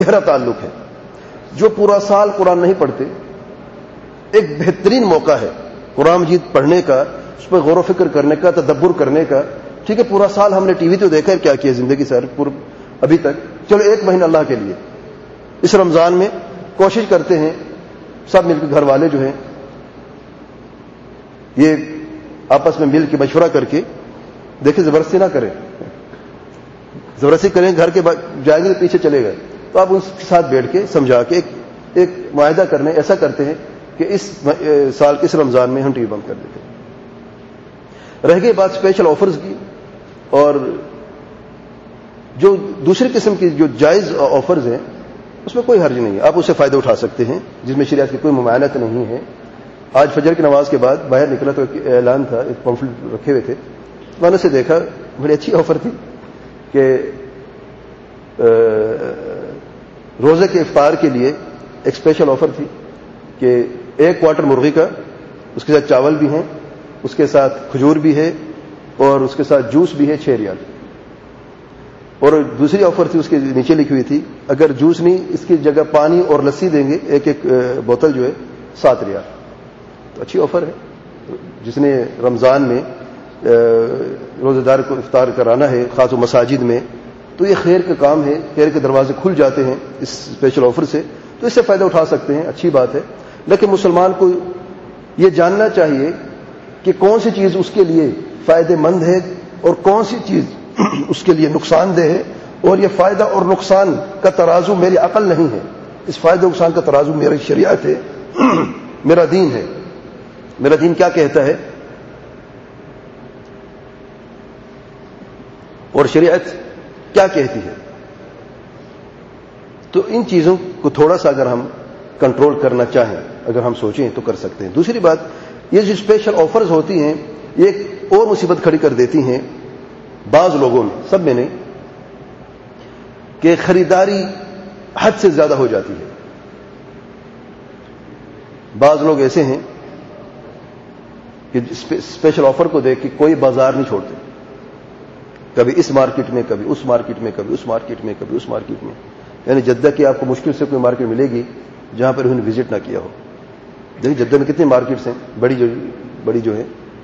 گہرا تعلق ہے. جو پورا سال قرآن نہیں پڑھتے، ایک بہترین موقع ہے قرآن مجید پڑھنے کا، اس پہ غور و فکر کرنے کا، تدبر کرنے کا. ٹھیک ہے، پورا سال ہم نے ٹی وی تو دیکھا ہے کیا کیا زندگی سے ابھی تک، چلو ایک مہینہ اللہ کے لیے اس رمضان میں کوشش کرتے ہیں سب مل کے، گھر والے جو ہیں یہ آپس میں مل کے مشورہ کر کے دیکھیں، زبردستی نہ کریں. زبردستی کریں گھر کے جائیں گے پیچھے چلے گئے، تو آپ ان کے ساتھ بیٹھ کے سمجھا کے ایک معاہدہ کرنے ایسا کرتے ہیں کہ اس سال کے اس رمضان میں ہم ٹی وی بند کر دیتے ہیں. رہ گئی بات اسپیشل آفرز کی، اور جو دوسری قسم کی جو جائز آفرز ہیں اس میں کوئی حرج نہیں ہے، آپ اس سے فائدہ اٹھا سکتے ہیں جس میں شریعت کی کوئی ممانعت نہیں ہے. آج فجر کی نماز کے بعد باہر نکلا تو ایک اعلان تھا، ایک پمفلٹ رکھے ہوئے تھے، میں نے اسے دیکھا، بڑی اچھی آفر تھی کہ روزے کے افطار کے لیے ایک اسپیشل آفر تھی کہ 1 کوارٹر مرغی کا، اس کے ساتھ چاول بھی ہیں، اس کے ساتھ کھجور بھی ہے، اور اس کے ساتھ جوس بھی ہے 6 ریال. اور دوسری آفر تھی اس کے نیچے لکھی ہوئی تھی اگر جوس نہیں اس کی جگہ پانی اور لسی دیں گے ایک بوتل جو ہے 7 ریال. تو اچھی آفر ہے. جس نے رمضان میں روزہ دار کو افطار کرانا ہے خاص و مساجد میں، تو یہ خیر کا کام ہے، خیر کے دروازے کھل جاتے ہیں اس اسپیشل آفر سے، تو اس سے فائدہ اٹھا سکتے ہیں، اچھی بات ہے. لیکن مسلمان کو یہ جاننا چاہیے کہ کون سی چیز اس کے لیے فائدہ مند ہے اور کون سی چیز اس کے لیے نقصان دہ ہے. اور یہ فائدہ اور نقصان کا ترازو میری عقل نہیں ہے، اس فائدہ و نقصان کا ترازو میری شریعت ہے، میرا دین ہے. میرا دین کیا کہتا ہے اور شریعت کیا کہتی ہے. تو ان چیزوں کو تھوڑا سا اگر ہم کنٹرول کرنا چاہیں، اگر ہم سوچیں تو کر سکتے ہیں. دوسری بات، یہ جو اسپیشل آفرز ہوتی ہیں یہ ایک اور مصیبت کھڑی کر دیتی ہیں بعض لوگوں میں، سب میں نہیں، کہ خریداری حد سے زیادہ ہو جاتی ہے. بعض لوگ ایسے ہیں کہ اسپیشل آفر کو دیکھ کے کوئی بازار نہیں چھوڑتے، کبھی اس مارکیٹ میں، کبھی اس مارکیٹ میں، کبھی اس مارکیٹ میں، کبھی اس مارکیٹ میں. یعنی جدہ کی آپ کو مشکل سے کوئی مارکیٹ ملے گی جہاں پر انہوں نے وزٹ نہ کیا ہو. دیکھیں جدہ میں کتنی مارکیٹس ہیں بڑی جو ہے.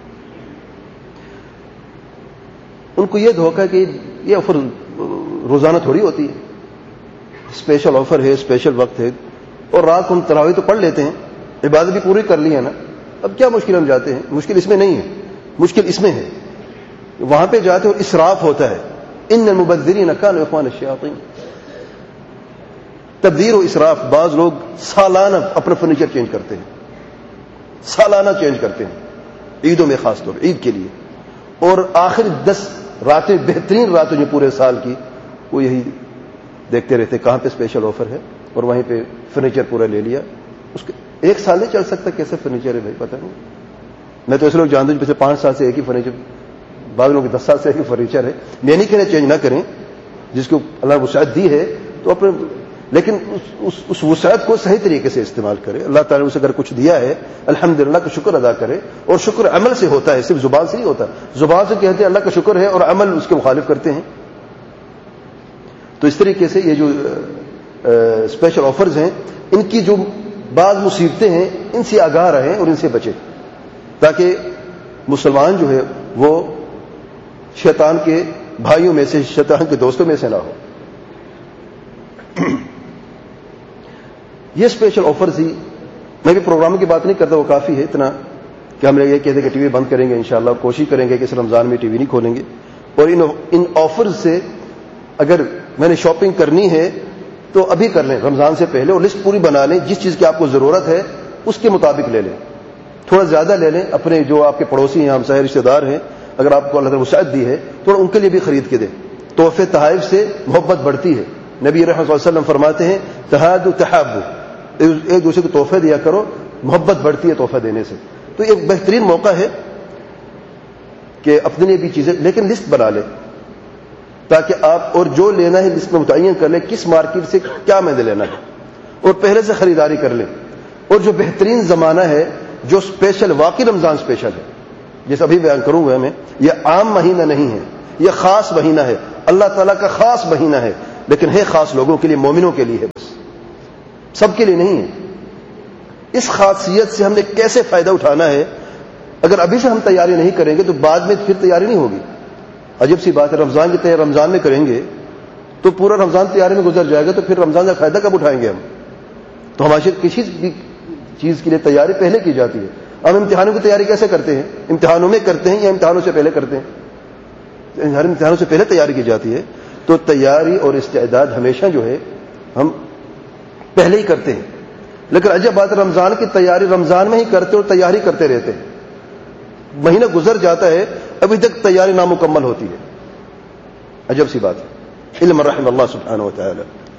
ان کو یہ دھوکہ ہے کہ یہ آفر روزانہ تھوڑی ہوتی ہے، اسپیشل آفر ہے، اسپیشل وقت ہے، اور رات کو ہم تراویح تو پڑھ لیتے ہیں، عبادت بھی پوری کر لی ہے نا، اب کیا مشکل ہم جاتے ہیں. مشکل اس میں نہیں ہے، مشکل اس میں ہے وہاں پہ جاتے اور اسراف ہوتا ہے. ان المبذرین کانوا اخوان الشیاطین. تبذیر و اسراف. بعض لوگ سالانہ اپنا فرنیچر چینج کرتے ہیں، سالانہ چینج کرتے ہیں، عیدوں میں خاص طور عید کے لیے، اور آخر 10 راتیں بہترین راتیں جو پورے سال کی وہ یہی دیکھتے رہتے کہاں پہ اسپیشل آفر ہے، اور وہیں پہ فرنیچر پورا لے لیا. اس کے 1 سال نہیں چل سکتا کیسے فرنیچر ہے بھائی، پتہ نہیں. میں تو ایسے لوگ جانتا ہوں پچھلے 5 سال سے ایک ہی فرنیچر، بعض لوگ 10 سال سے ایک ہی فرنیچر ہے. میں نہیں کہنا چینج نہ کریں، جس کو اللہ نے وسعت دی ہے تو اپنے، لیکن اس وسعت کو صحیح طریقے سے استعمال کرے. اللہ تعالیٰ نے اسے اگر کچھ دیا ہے الحمدللہ کا شکر ادا کرے، اور شکر عمل سے ہوتا ہے، صرف زبان سے نہیں ہوتا. زبان سے کہتے ہیں اللہ کا شکر ہے اور عمل اس کے مخالف کرتے ہیں. تو اس طریقے سے یہ جو اسپیشل آفرز ہیں ان کی جو بعض مصیبتیں ہیں ان سے آگاہ رہیں اور ان سے بچیں، تاکہ مسلمان جو ہے وہ شیطان کے بھائیوں میں سے، شیطان کے دوستوں میں سے نہ ہو. یہ اسپیشل آفرز ہی، میں بھی پروگرام کی بات نہیں کرتا، وہ کافی ہے اتنا کہ ہم یہ کہتے ہیں کہ ٹی وی بند کریں گے انشاءاللہ، کوشش کریں گے کہ اس رمضان میں ٹی وی نہیں کھولیں گے. اور ان آفرز سے اگر میں نے شاپنگ کرنی ہے تو ابھی کر لیں رمضان سے پہلے، اور لسٹ پوری بنا لیں، جس چیز کی آپ کو ضرورت ہے اس کے مطابق لے لیں. تھوڑا زیادہ لے لیں، اپنے جو آپ کے پڑوسی ہیں، ہمسائے رشتہ دار ہیں، اگر آپ کو اللہ تعالیٰ وسعت دی ہے تو ان کے لیے بھی خرید کے دیں. تحفے تحائف سے محبت بڑھتی ہے. نبی رحمۃ اللہ علیہ وسلم فرماتے ہیں تحادوا تحابوا، ایک دوسرے کو تحفے دیا کرو، محبت بڑھتی ہے تحفہ دینے سے. تو ایک بہترین موقع ہے کہ اپنے لیے بھی چیزیں، لیکن لسٹ بنا لیں تاکہ آپ اور جو لینا ہے لسٹ میں متعین کر لیں کس مارکیٹ سے کیا میں نے لینا ہے، اور پہلے سے خریداری کر لیں. اور جو بہترین زمانہ ہے، جو اسپیشل، واقعی رمضان اسپیشل ہے، جیسے ابھی بیان کروں گا میں، یہ عام مہینہ نہیں ہے، یہ خاص مہینہ ہے، اللہ تعالیٰ کا خاص مہینہ ہے. لیکن ہے خاص لوگوں کے لیے، مومنوں کے لیے ہے، بس سب کے لیے نہیں ہے۔ اس خاصیت سے ہم نے کیسے فائدہ اٹھانا ہے؟ اگر ابھی سے ہم تیاری نہیں کریں گے تو بعد میں پھر تیاری نہیں ہوگی۔ عجب سی بات ہے، رمضان کی تیاری رمضان میں کریں گے تو پورا رمضان تیاری میں گزر جائے گا، تو پھر رمضان کا فائدہ کب اٹھائیں گے ہم؟ تو ہماری کسی بھی چیز کے لیے تیاری پہلے کی جاتی ہے۔ ہم امتحانوں کی تیاری کیسے کرتے ہیں؟ امتحانوں میں کرتے ہیں یا امتحانوں سے پہلے کرتے ہیں؟ ہر امتحانوں سے پہلے تیاری کی جاتی ہے۔ تو تیاری اور استعداد ہمیشہ جو ہے ہم پہلے ہی کرتے ہیں، لیکن عجب بات، رمضان کی تیاری رمضان میں ہی کرتے اور تیاری کرتے رہتے ہیں، مہینہ گزر جاتا ہے ابھی تک تیاری نامکمل ہوتی ہے۔ عجب سی بات ہے، علم رحم اللہ سبحانہ و تعالی۔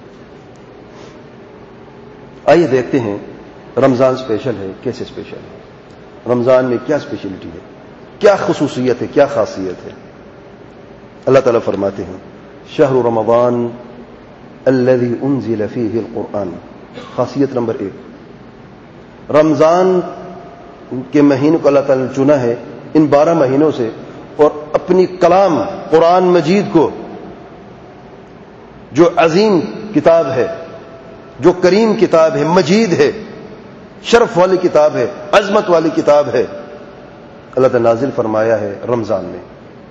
آئیے دیکھتے ہیں رمضان اسپیشل ہے، کیسے اسپیشل ہے، رمضان میں کیا اسپیشلٹی ہے، کیا خصوصیت ہے، کیا خاصیت ہے۔ اللہ تعالیٰ فرماتے ہیں شہر رمضان الذی انزل فیہ القرآن، خاصیت نمبر 1، رمضان کے مہینے کو اللہ تعالیٰ نے چنا ہے ان 12 مہینوں سے، اور اپنی کلام قرآن مجید کو، جو عظیم کتاب ہے، جو کریم کتاب ہے، مجید ہے، شرف والی کتاب ہے، عظمت والی کتاب ہے، اللہ تعالیٰ نازل فرمایا ہے رمضان میں۔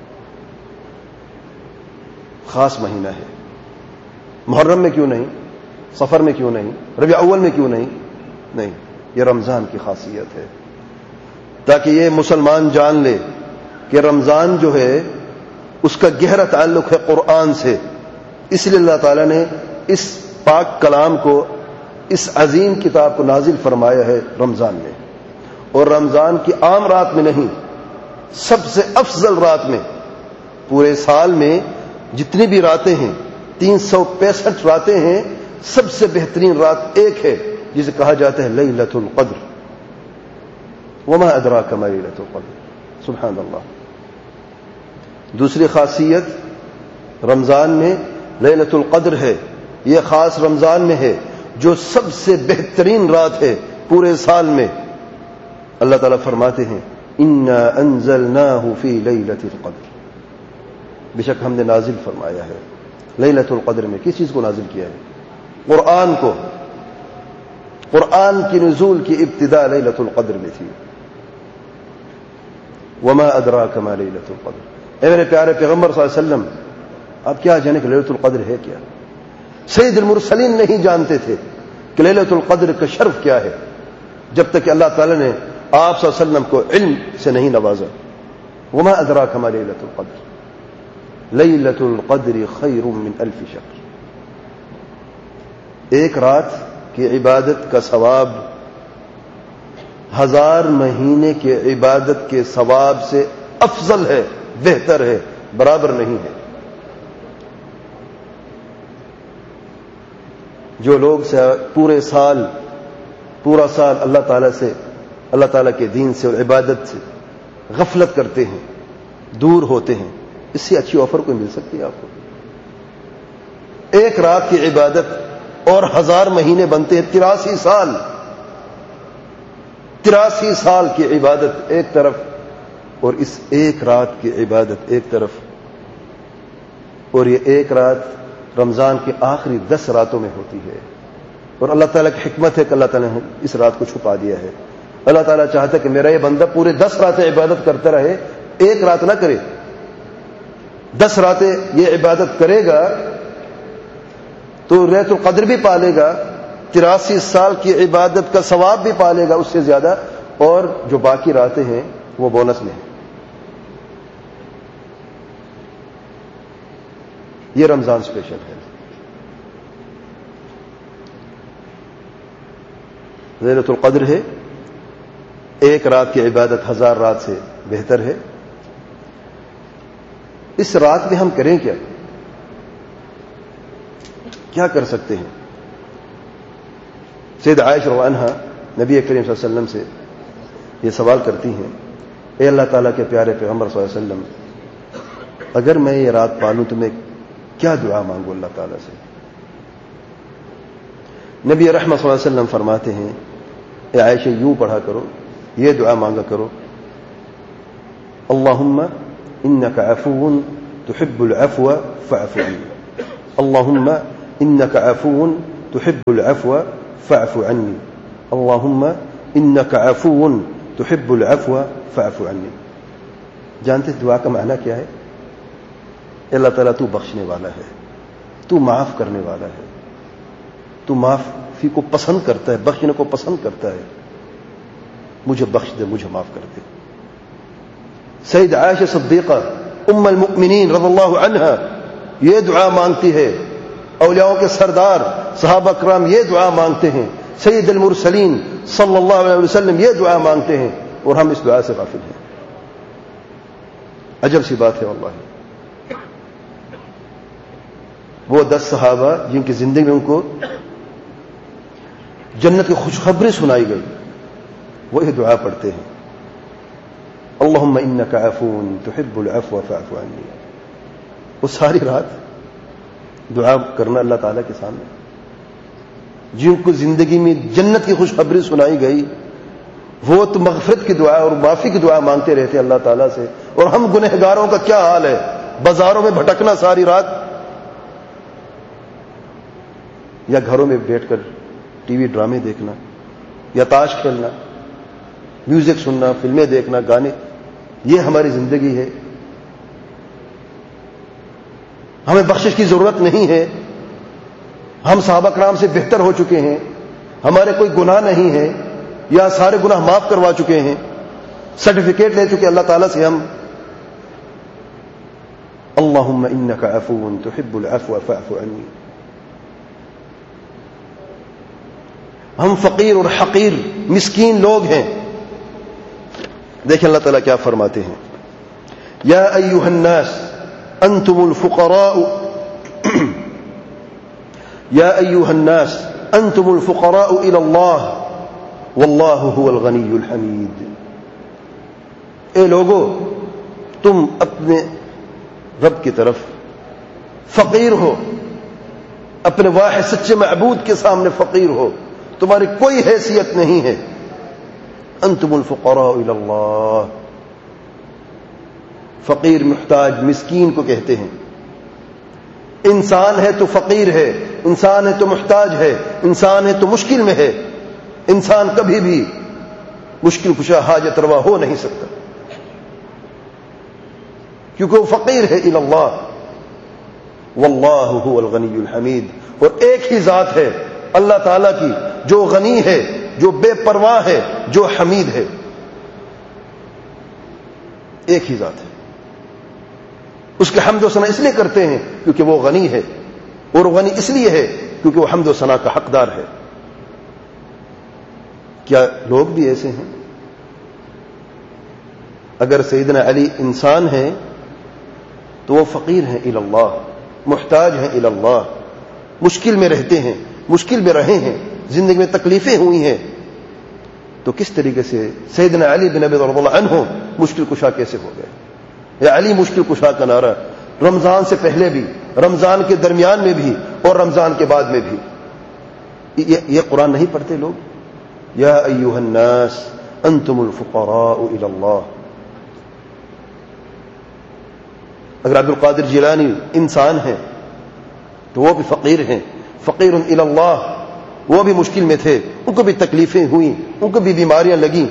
خاص مہینہ ہے، محرم میں کیوں نہیں، سفر میں کیوں نہیں، ربیع اول میں کیوں نہیں؟ نہیں، یہ رمضان کی خاصیت ہے، تاکہ یہ مسلمان جان لے کہ رمضان جو ہے اس کا گہرا تعلق ہے قرآن سے، اس لیے اللہ تعالیٰ نے اس پاک کلام کو، اس عظیم کتاب کو نازل فرمایا ہے رمضان میں، اور رمضان کی عام رات میں نہیں، سب سے افضل رات میں۔ پورے سال میں جتنی بھی راتیں ہیں، 365 راتیں ہیں، سب سے بہترین رات ایک ہے جسے کہا جاتا ہے لیلۃ القدر۔ وما ادراک ما لیلۃ القدر، سبحان اللہ۔ دوسری خاصیت رمضان میں لیلۃ القدر ہے، یہ خاص رمضان میں ہے جو سب سے بہترین رات ہے پورے سال میں۔ اللہ تعالیٰ فرماتے ہیں انا انزلناہ فی لیلۃ القدر، بے شک ہم نے نازل فرمایا ہے لیلۃ القدر میں۔ کس چیز کو نازل کیا ہے؟ قرآن کو۔ قرآن کی نزول کی ابتدا لیلۃ القدر میں تھی۔ وما ادراک ما لیلۃ القدر، اے میرے پیارے پیغمبر صلی اللہ علیہ وسلم، آپ کیا جانے کہ لیلۃ القدر ہے کیا؟ سید المرسلین نہیں جانتے تھے کہ لیلۃ القدر کا شرف کیا ہے، جب تک کہ اللہ تعالی نے آپ صلی اللہ علیہ وسلم کو علم سے نہیں نوازا۔ وما ادراک ما لیلۃ القدر، لیلۃ القدر خیر من الف شہر، ایک رات کی عبادت کا ثواب 1000 مہینے کے عبادت کے ثواب سے افضل ہے، بہتر ہے، برابر نہیں ہے۔ جو لوگ پورا سال اللہ تعالیٰ سے، اللہ تعالیٰ کے دین سے اور عبادت سے غفلت کرتے ہیں، دور ہوتے ہیں، اس سے اچھی آفر کوئی مل سکتی ہے آپ کو؟ ایک رات کی عبادت اور 1000 مہینے بنتے ہیں، 83 سال، 83 سال کی عبادت ایک طرف، اور اس ایک رات کی عبادت ایک طرف، اور یہ ایک رات رمضان کے آخری 10 راتوں میں ہوتی ہے۔ اور اللہ تعالیٰ کی حکمت ہے کہ اللہ تعالیٰ نے اس رات کو چھپا دیا ہے۔ اللہ تعالیٰ چاہتا ہے کہ میرا یہ بندہ پورے 10 راتیں عبادت کرتا رہے، ایک رات نہ کرے۔ 10 راتیں یہ عبادت کرے گا تو لیلۃ القدر بھی پالے گا، 83 سال کی عبادت کا ثواب بھی پالے گا، اس سے زیادہ، اور جو باقی راتیں ہیں وہ بونس میں ہیں۔ یہ رمضان اسپیشل ہے۔ لیلۃ القدر ہے، ایک رات کی عبادت 1000 رات سے بہتر ہے۔ اس رات میں ہم کریں کیا کر سکتے ہیں؟ سید عائشہ رضی اللہ عنہا نبی کریم صلی اللہ علیہ وسلم سے یہ سوال کرتی ہیں، اے اللہ تعالیٰ کے پیارے پیغمبر صلی اللہ علیہ وسلم، اگر میں یہ رات پالوں تو میں کیا دعا مانگوں اللہ تعالیٰ سے؟ نبی رحمت صلی اللہ علیہ وسلم فرماتے ہیں، اے عائشہ یوں پڑھا کرو، یہ دعا مانگا کرو، اللہم انک عفو تحب العفو فاعف عنی، اللهم انك عفو تحب العفو فاعف عني، اللهم انك عفو تحب العفو فاعف عني۔ جانتے دعا کا معنی کیا ہے؟ اللہ تعالیٰ تو بخشنے والا ہے، تو معاف کرنے والا ہے، تو معافی کو پسند کرتا ہے، بخشنے کو پسند کرتا ہے، مجھے بخش دے، مجھے معاف کر دے۔ سید عائشہ صدیقہ ام المؤمنین رضی اللہ عنہا یہ دعا مانگتی ہے، اولیاءوں کے سردار صحابہ کرام یہ دعا مانگتے ہیں، سید المرسلین صلی اللہ علیہ وسلم یہ دعا مانگتے ہیں، اور ہم اس دعا سے غافل ہیں۔ عجب سی بات ہے واللہ۔ وہ 10 صحابہ جن کی زندگی میں ان کو جنت کی خوشخبری سنائی گئی، وہی دعا پڑھتے ہیں، اللہم انک عفو تحب العفو فاعف عني۔ وہ ساری رات دعا کرنا اللہ تعالیٰ کے سامنے، جن کو زندگی میں جنت کی خوشخبری سنائی گئی، وہ تو مغفرت کی دعا اور معافی کی دعا مانگتے رہتے اللہ تعالیٰ سے، اور ہم گنہگاروں کا کیا حال ہے؟ بازاروں میں بھٹکنا ساری رات، یا گھروں میں بیٹھ کر ٹی وی ڈرامے دیکھنا، یا تاش کھیلنا، میوزک سننا، فلمیں دیکھنا، گانے، یہ ہماری زندگی ہے۔ ہمیں بخشش کی ضرورت نہیں ہے، ہم صحابہ کرام سے بہتر ہو چکے ہیں، ہمارے کوئی گناہ نہیں ہے، یا سارے گناہ معاف کروا چکے ہیں، سرٹیفکیٹ لے چکے اللہ تعالیٰ سے ہم۔ اللہم انک عفو تحب العفو فاعف عني۔ ہم فقیر اور حقیر مسکین لوگ ہیں۔ دیکھیں اللہ تعالیٰ کیا فرماتے ہیں، یا ایھا الناس انتم الفقراء یا ایھا الناس انتم الفقراء الی اللہ واللہ هو الغنی الحمید۔ اے لوگو، تم اپنے رب کی طرف فقیر ہو، اپنے واحد سچے معبود کے سامنے فقیر ہو، تمہاری کوئی حیثیت نہیں ہے۔ انتم الفقراء الی اللہ، فقیر محتاج مسکین کو کہتے ہیں۔ انسان ہے تو فقیر ہے، انسان ہے تو محتاج ہے، انسان ہے تو مشکل میں ہے، انسان کبھی بھی مشکل کشا حاجت روا ہو نہیں سکتا، کیونکہ وہ فقیر ہے الی اللہ، واللہ هو الغنی الحمید۔ اور ایک ہی ذات ہے اللہ تعالیٰ کی جو غنی ہے، جو بے پرواہ ہے، جو حمید ہے، ایک ہی ذات ہے۔ اس کے حمد و ثنا اس لیے کرتے ہیں کیونکہ وہ غنی ہے، اور غنی اس لیے ہے کیونکہ وہ حمد و ثنا کا حقدار ہے۔ کیا لوگ بھی ایسے ہیں؟ اگر سیدنا علی انسان ہیں تو وہ فقیر ہیں الی اللہ، محتاج ہیں الی اللہ، مشکل میں رہتے ہیں، مشکل میں رہے ہیں، زندگی میں تکلیفیں ہوئی ہیں، تو کس طریقے سے سیدنا علی بن ابی طالب رضی اللہ عنہ مشکل کشا کیسے ہو گئے؟ یا علی مشکل کشا کا نعرہ رمضان سے پہلے بھی، رمضان کے درمیان میں بھی، اور رمضان کے بعد میں بھی۔ یہ قرآن نہیں پڑھتے لوگ؟ یا ایھا الناس انتم الفقراء الی اللہ۔ اگر عبد القادر جیلانی انسان ہیں تو وہ بھی فقیر ہیں، فقیر الی اللہ، وہ بھی مشکل میں تھے، ان کو بھی تکلیفیں ہوئیں، ان کو بھی بیماریاں لگیں،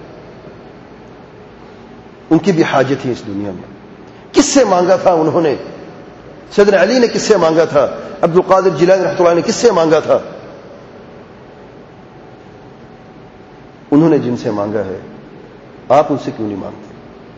ان کی بھی حاجت تھی اس دنیا میں۔ کس سے مانگا تھا انہوں نے؟ سیدنا علی نے کس سے مانگا تھا؟ عبد القادر جیلانی رحمۃ اللہ نے کس سے مانگا تھا؟ انہوں نے جن سے مانگا ہے، آپ ان سے کیوں نہیں مانگتے؟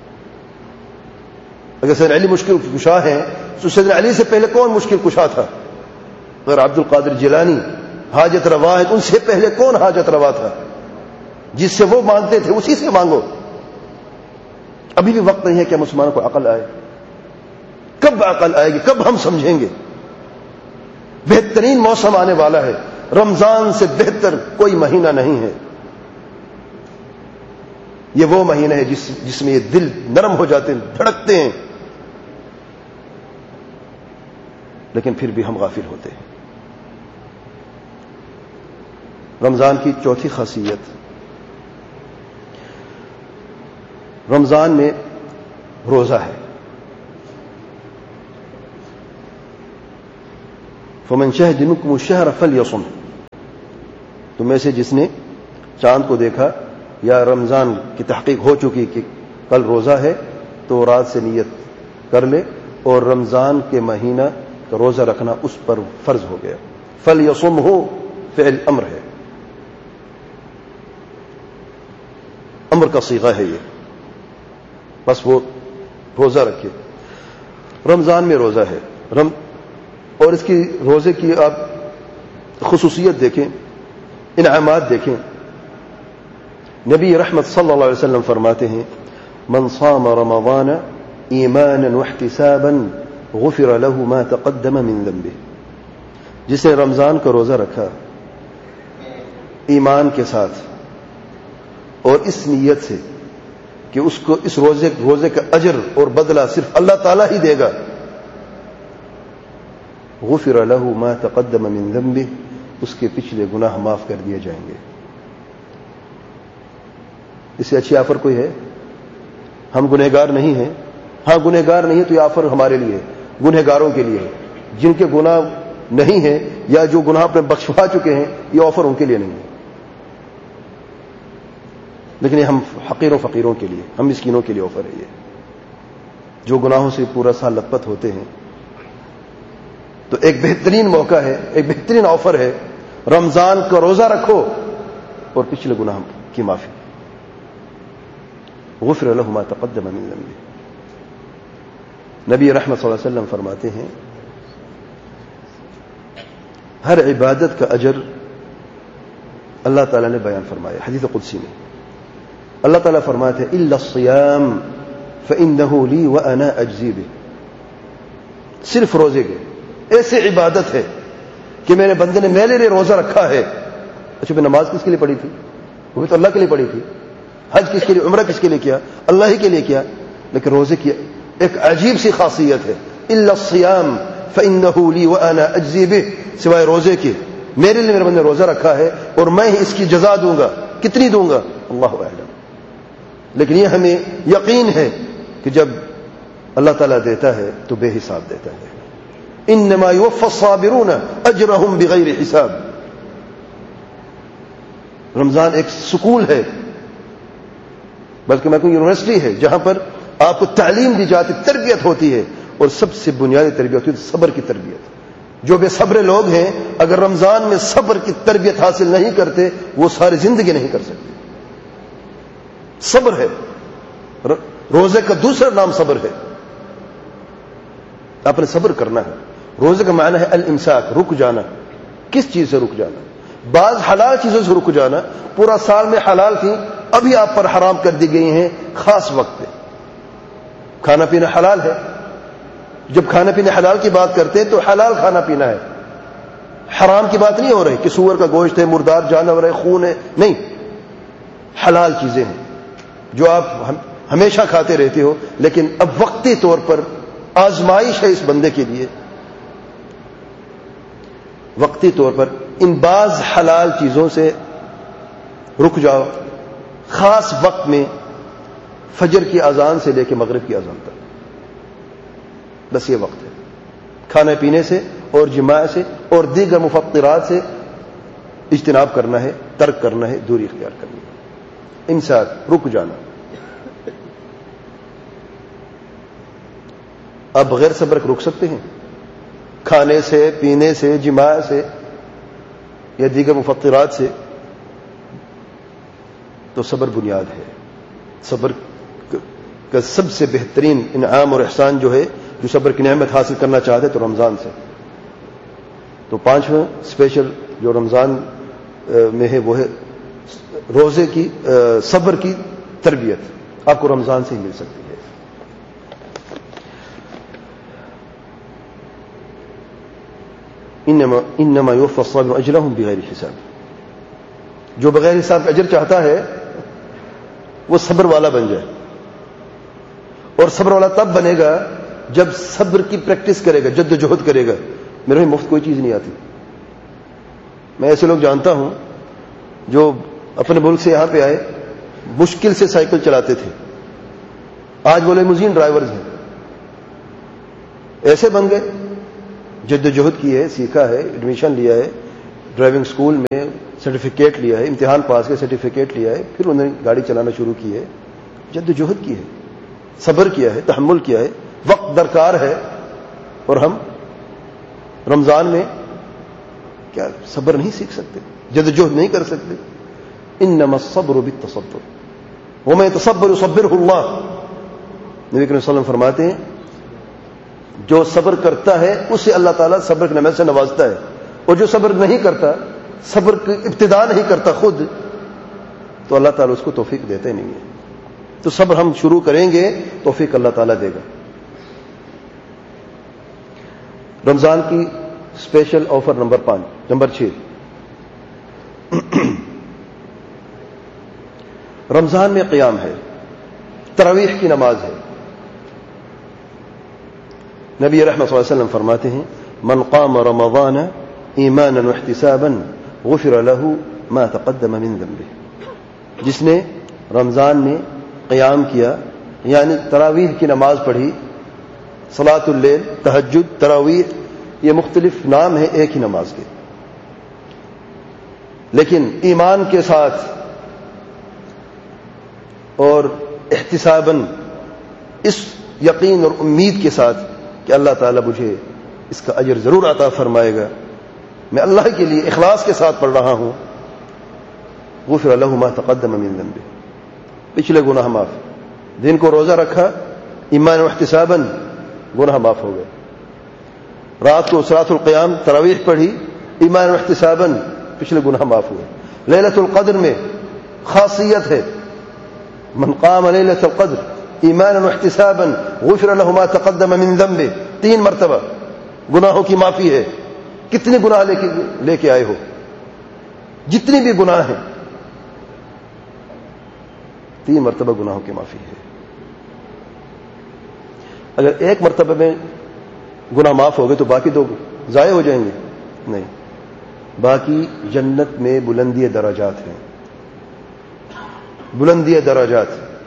اگر سیدنا علی مشکل کشا ہیں تو سیدنا علی سے پہلے کون مشکل کشا تھا؟ اگر عبد القادر جیلانی حاجت روا ہے تو ان سے پہلے کون حاجت روا تھا؟ جس سے وہ مانگتے تھے اسی سے مانگو۔ ابھی بھی وقت نہیں ہے کہ مسلمانوں کو عقل آئے۔ کب عقل آئے گی؟ کب ہم سمجھیں گے؟ بہترین موسم آنے والا ہے، رمضان سے بہتر کوئی مہینہ نہیں ہے۔ یہ وہ مہینہ ہے جس میں یہ دل نرم ہو جاتے ہیں، دھڑکتے ہیں، لیکن پھر بھی ہم غافل ہوتے ہیں۔ رمضان کی چوتھی خاصیت، رمضان میں روزہ ہے۔ فمن شهد منكم الشهر فليصم، تم میں سے جس نے چاند کو دیکھا یا رمضان کی تحقیق ہو چکی کہ کل روزہ ہے تو رات سے نیت کر لے، اور رمضان کے مہینہ کا روزہ رکھنا اس پر فرض ہو گیا۔ فلیصم ہو فعل امر ہے، امر کا صیغہ ہے یہ، بس وہ روزہ رکھے۔ رمضان میں روزہ ہے، اور اس کی روزے کی آپ خصوصیت دیکھیں، انعامات دیکھیں۔ نبی رحمت صلی اللہ علیہ وسلم فرماتے ہیں من صام رمضان ایمانا واحتسابا غفر له ما تقدم من ذنبه، جس نے رمضان کا روزہ رکھا ایمان کے ساتھ اور اس نیت سے کہ اس کو اس روزے کا اجر اور بدلہ صرف اللہ تعالیٰ ہی دے گا، غفر له ما تقدم من ذنبه، اس کے پچھلے گناہ معاف کر دیے جائیں گے۔ اس سے اچھی آفر کوئی ہے؟ ہم گنہگار نہیں ہیں، ہاں گنہگار نہیں ہے تو یہ آفر ہمارے لیے ہے، گنہگاروں کے لیے ہے، جن کے گناہ نہیں ہیں یا جو گناہ اپنے بخشوا چکے ہیں، یہ آفر ان کے لیے نہیں ہے، لیکن یہ ہم حقیر و فقیروں کے لیے، ہم مسکینوں کے لیے آفر ہے یہ، جو گناہوں سے پورا سال لت پت ہوتے ہیں۔ تو ایک بہترین موقع ہے، ایک بہترین آفر ہے، رمضان کا روزہ رکھو اور پچھلے گناہ کی معافی، غفر له ما تقدم من ذنبه۔ نبی رحمت صلی اللہ علیہ وسلم فرماتے ہیں ہر عبادت کا اجر اللہ تعالیٰ نے بیان فرمایا حدیث قدسی میں۔ اللہ تعالیٰ فرماتے ہیں الا الصیام فانه لی وانا اجزی بہ، صرف روزے کے ایسے عبادت ہے کہ میرے بندے نے میرے لیے روزہ رکھا ہے۔ اچھا میں نماز کس کے لیے پڑھی تھی؟ وہ تو اللہ کے لیے پڑھی تھی۔ حج کس کے لیے، عمرہ کس کے لیے کیا؟ اللہ ہی کے لیے کیا۔ لیکن روزے کی ایک عجیب سی خاصیت ہے، الا الصیام فانه لی وانا اجزی بہ، سوائے روزے کے میرے لیے میرے بندے نے روزہ رکھا ہے اور میں اس کی جزا دوں گا۔ کتنی دوں گا اللہ اعلم، لیکن یہ ہمیں یقین ہے کہ جب اللہ تعالیٰ دیتا ہے تو بے حساب دیتا ہے۔ انما یوفی الصابرون اجرهم بغیر حساب۔ رمضان ایک سکول ہے، بلکہ میں کہوں یونیورسٹی ہے، جہاں پر آپ کو تعلیم دی جاتی، تربیت ہوتی ہے، اور سب سے بنیادی تربیت ہوتی ہے صبر کی تربیت۔ جو بے صبر لوگ ہیں اگر رمضان میں صبر کی تربیت حاصل نہیں کرتے وہ ساری زندگی نہیں کر سکتے۔ صبر ہے، روزے کا دوسرا نام صبر ہے، آپ نے صبر کرنا ہے۔ روزے کا معنی ہے الامساک، رک جانا۔ کس چیز سے رک جانا؟ بعض حلال چیزوں سے رک جانا، پورا سال میں حلال تھی ابھی آپ پر حرام کر دی گئی ہیں خاص وقت پہ۔ کھانا پینا حلال ہے، جب کھانا پینا حلال کی بات کرتے ہیں تو حلال کھانا پینا ہے، حرام کی بات نہیں ہو رہی کہ سور کا گوشت ہے، مردار جانور ہے، خون ہے، نہیں، حلال چیزیں ہیں جو آپ ہمیشہ کھاتے رہتے ہو، لیکن اب وقتی طور پر آزمائش ہے اس بندے کے لیے، وقتی طور پر ان بعض حلال چیزوں سے رک جاؤ، خاص وقت میں فجر کی اذان سے لے کے مغرب کی اذان تک، بس یہ وقت ہے۔ کھانے پینے سے اور جماع سے اور دیگر مفطرات سے اجتناب کرنا ہے، ترک کرنا ہے، دوری اختیار کرنی ہے، امساک، رک جانا۔ آپ بغیر صبر کے رک سکتے ہیں؟ کھانے سے، پینے سے، جماع سے یا دیگر مفطرات سے؟ تو صبر بنیاد ہے۔ صبر کا سب سے بہترین انعام اور احسان جو ہے، جو صبر کی نعمت حاصل کرنا چاہتے تو رمضان سے۔ تو پانچواں اسپیشل جو رمضان میں ہے وہ ہے روزے کی صبر کی تربیت، آپ کو رمضان سے ہی مل سکتی ہے۔ انما یوفی الصابرون اجرهم بغیر حساب، جو بغیر حساب کا اجر چاہتا ہے وہ صبر والا بن جائے، اور صبر والا تب بنے گا جب صبر کی پریکٹس کرے گا، جد و جہد کرے گا۔ میرے مفت کوئی چیز نہیں آتی۔ میں ایسے لوگ جانتا ہوں جو اپنے ملک سے یہاں پہ آئے، مشکل سے سائیکل چلاتے تھے، آج وہ لیموزین ڈرائیورز ہیں، ایسے بن گئے جد و جہد کی ہے، سیکھا ہے، ایڈمیشن لیا ہے، ڈرائیونگ اسکول میں سرٹیفکیٹ لیا ہے، امتحان پاس کے سرٹیفکیٹ لیا ہے، پھر انہوں نے گاڑی چلانا شروع کی ہے. جد و جہد کی ہے، صبر کیا ہے، تحمل کیا ہے، وقت درکار ہے. اور ہم رمضان میں کیا صبر نہیں سیکھ سکتے، جد و جہد نہیں کر سکتے؟ انما الصبر بالتصبر ومن يتصبر يصبره اللہ. نبی کریم صلی اللہ علیہ وسلم فرماتے ہیں جو صبر کرتا ہے اسے اللہ تعالیٰ صبر کی نعمت سے نوازتا ہے، اور جو صبر نہیں کرتا، صبر کی ابتدا نہیں کرتا خود، تو اللہ تعالیٰ اس کو توفیق دیتے نہیں ہے. تو صبر ہم شروع کریں گے، توفیق اللہ تعالیٰ دے گا. رمضان کی اسپیشل آفر نمبر 6. رمضان میں قیام ہے، تراویح کی نماز ہے. نبی رحمۃ صلی اللہ علیہ وسلم فرماتے ہیں من قام رمضان ایمانا واحتسابا غفر له ما تقدم من ذنبه. جس نے رمضان میں قیام کیا یعنی تراویح کی نماز پڑھی، صلاۃ اللیل، تہجد، تراویح، یہ مختلف نام ہیں ایک ہی نماز کے، لیکن ایمان کے ساتھ اور احتساباً، اس یقین اور امید کے ساتھ کہ اللہ تعالیٰ مجھے اس کا اجر ضرور عطا فرمائے گا، میں اللہ کے لیے اخلاص کے ساتھ پڑھ رہا ہوں. غفر له ما تقدم من ذنبه، پچھلے گناہ معاف. دن کو روزہ رکھا ایمان و احتساباً، گناہ معاف ہو گئے. رات کو صلاۃ القیام، تراویح پڑھی ایمان و احتساباً، پچھلے گناہ معاف ہوئے. لیلۃ القدر میں خاصیت ہے من قام لیلۃ القدر ایمانا واحتسابا غفر له ما تقدم من ذنبه. 3 مرتبہ گناہوں کی معافی ہے. کتنے گناہ لے کے آئے ہو، جتنی بھی گناہ ہیں، 3 مرتبہ گناہوں کی معافی ہے. اگر 1 مرتبہ میں گناہ معاف ہو گئے تو باقی 2 ضائع ہو جائیں گے؟ نہیں، باقی جنت میں بلندی درجات ہیں، بلندی درجات.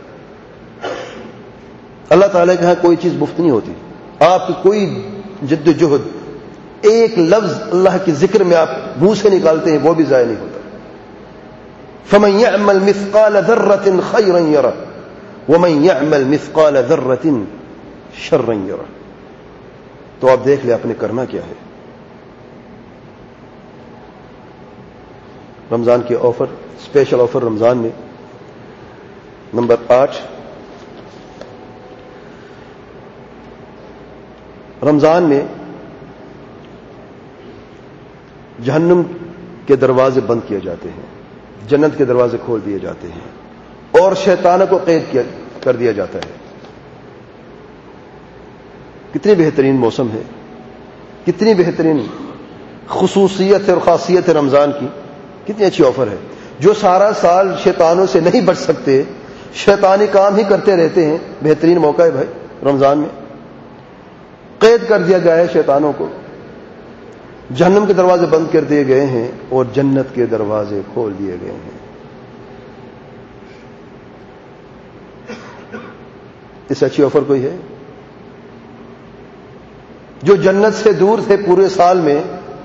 اللہ تعالیٰ کے ہاں کوئی چیز مفت نہیں ہوتی. آپ کی کوئی جد و جہد، ایک لفظ اللہ کے ذکر میں آپ منہ سے نکالتے ہیں، وہ بھی ضائع نہیں ہوتا. فمن يعمل مثقال ذرة خيرا يره ومن يعمل مثقال ذرة شرا يره. تو آپ دیکھ لیں آپ نے کرنا کیا ہے. رمضان کے آفر، اسپیشل آفر رمضان میں نمبر 8. رمضان میں جہنم کے دروازے بند کیے جاتے ہیں، جنت کے دروازے کھول دیے جاتے ہیں، اور شیطانوں کو قید کر دیا جاتا ہے. کتنی بہترین موسم ہے، کتنی بہترین خصوصیت اور خاصیت ہے رمضان کی، کتنی اچھی آفر ہے. جو سارا سال شیطانوں سے نہیں بچ سکتے، شیطانی کام ہی کرتے رہتے ہیں، بہترین موقع ہے بھائی رمضان میں. قید کر دیا گیا ہے شیطانوں کو، جہنم کے دروازے بند کر دیے گئے ہیں اور جنت کے دروازے کھول دیے گئے ہیں. اس اچھی آفر کوئی ہے؟ جو جنت سے دور تھے پورے سال میں،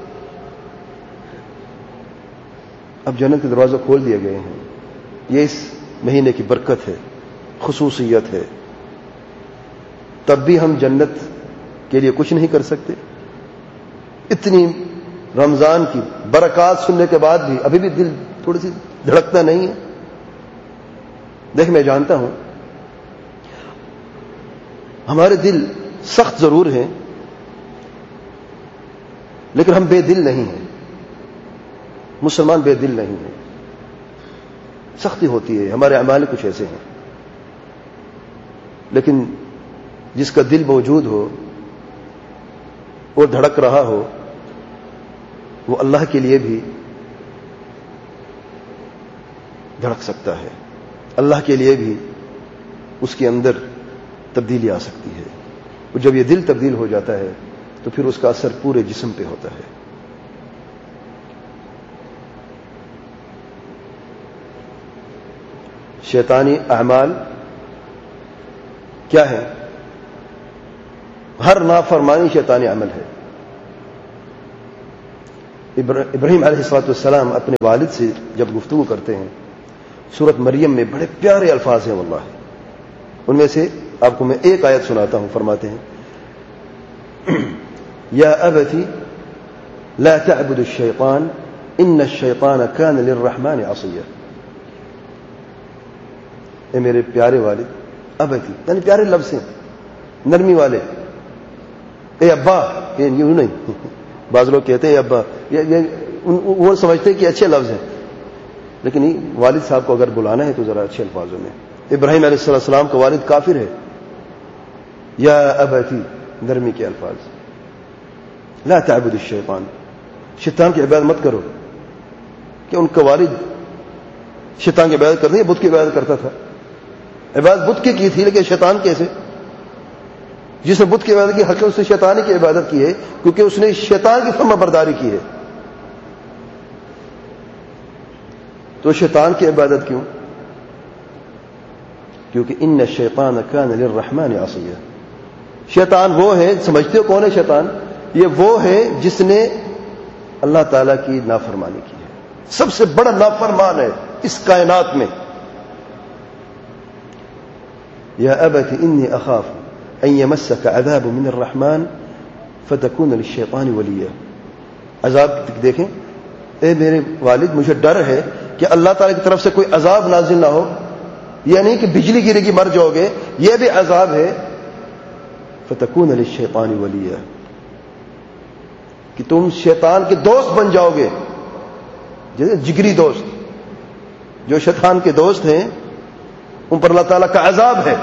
اب جنت کے دروازے کھول دیے گئے ہیں. یہ اس مہینے کی برکت ہے، خصوصیت ہے. تب بھی ہم جنت کے لیے کچھ نہیں کر سکتے. اتنی رمضان کی برکات سننے کے بعد بھی ابھی بھی دل تھوڑی سی دھڑکتا نہیں ہے. دیکھ، میں جانتا ہوں ہمارے دل سخت ضرور ہیں، لیکن ہم بے دل نہیں ہیں. مسلمان بے دل نہیں ہیں. سختی ہوتی ہے، ہمارے اعمال کچھ ایسے ہیں، لیکن جس کا دل موجود ہو اور دھڑک رہا ہو، وہ اللہ کے لیے بھی دھڑک سکتا ہے، اللہ کے لیے بھی اس کے اندر تبدیلی آ سکتی ہے. اور جب یہ دل تبدیل ہو جاتا ہے تو پھر اس کا اثر پورے جسم پہ ہوتا ہے. شیطانی اعمال کیا ہے؟ ہر نافرمانی شیطانی عمل ہے. ابراہیم علیہ السلام اپنے والد سے جب گفتگو کرتے ہیں سورۃ مریم میں بڑے پیارے الفاظ ہیں واللہ. ان میں سے آپ کو میں ایک آیت سناتا ہوں. فرماتے ہیں یا ابتی لا تعبد الشیطان ان الشیطان کان للرحمن عصیا. اے میرے پیارے والد، ابتی یعنی پیارے لفظ ہیں، نرمی والے. اے ابا، یوں نہیں، بعض لوگ کہتے ہیں اے ابا، وہ سمجھتے ہیں کہ اچھے لفظ ہیں، لیکن والد صاحب کو اگر بلانا ہے تو ذرا اچھے الفاظوں میں. ابراہیم علیہ السلام کا والد کافر ہے. یا ابتی، نرمی کے الفاظ. لا تعبد الشیطان، شیطان کی عبادت مت کرو. کہ ان کا والد شیطان کی عبادت کرتے، بت کی عبادت کرتا تھا. عبادت بت کی تھی، لیکن شیطان کیسے؟ جس نے بت کی عبادت کی حق اس نے شیطان کی عبادت کی ہے، کیونکہ اس نے شیطان کی فرما برداری کی ہے. تو شیطان کی عبادت کیوں؟ کیونکہ ان الشیطان کان للرحمن عصیا. شیطان وہ ہے، سمجھتے ہو کون ہے شیطان؟ یہ وہ ہے جس نے اللہ تعالیٰ کی نافرمانی کی ہے. سب سے بڑا نافرمان ہے اس کائنات میں. یا ابت انی اخاف ان یمسک عذاب من الرحمن فتکون للشیطان ولیا. عذاب دیکھیں، اے میرے والد مجھے ڈر ہے کہ اللہ تعالیٰ کی طرف سے کوئی عذاب نازل نہ ہو. یہ نہیں کہ بجلی گرے گی مر جاؤ گے، یہ بھی عذاب ہے. فتکون للشیطان ولیا، کہ تم شیطان کے دوست بن جاؤ گے. جیسے جگری دوست، جو شیطان کے دوست ہیں ان پر اللہ تعالیٰ کا عذاب ہے.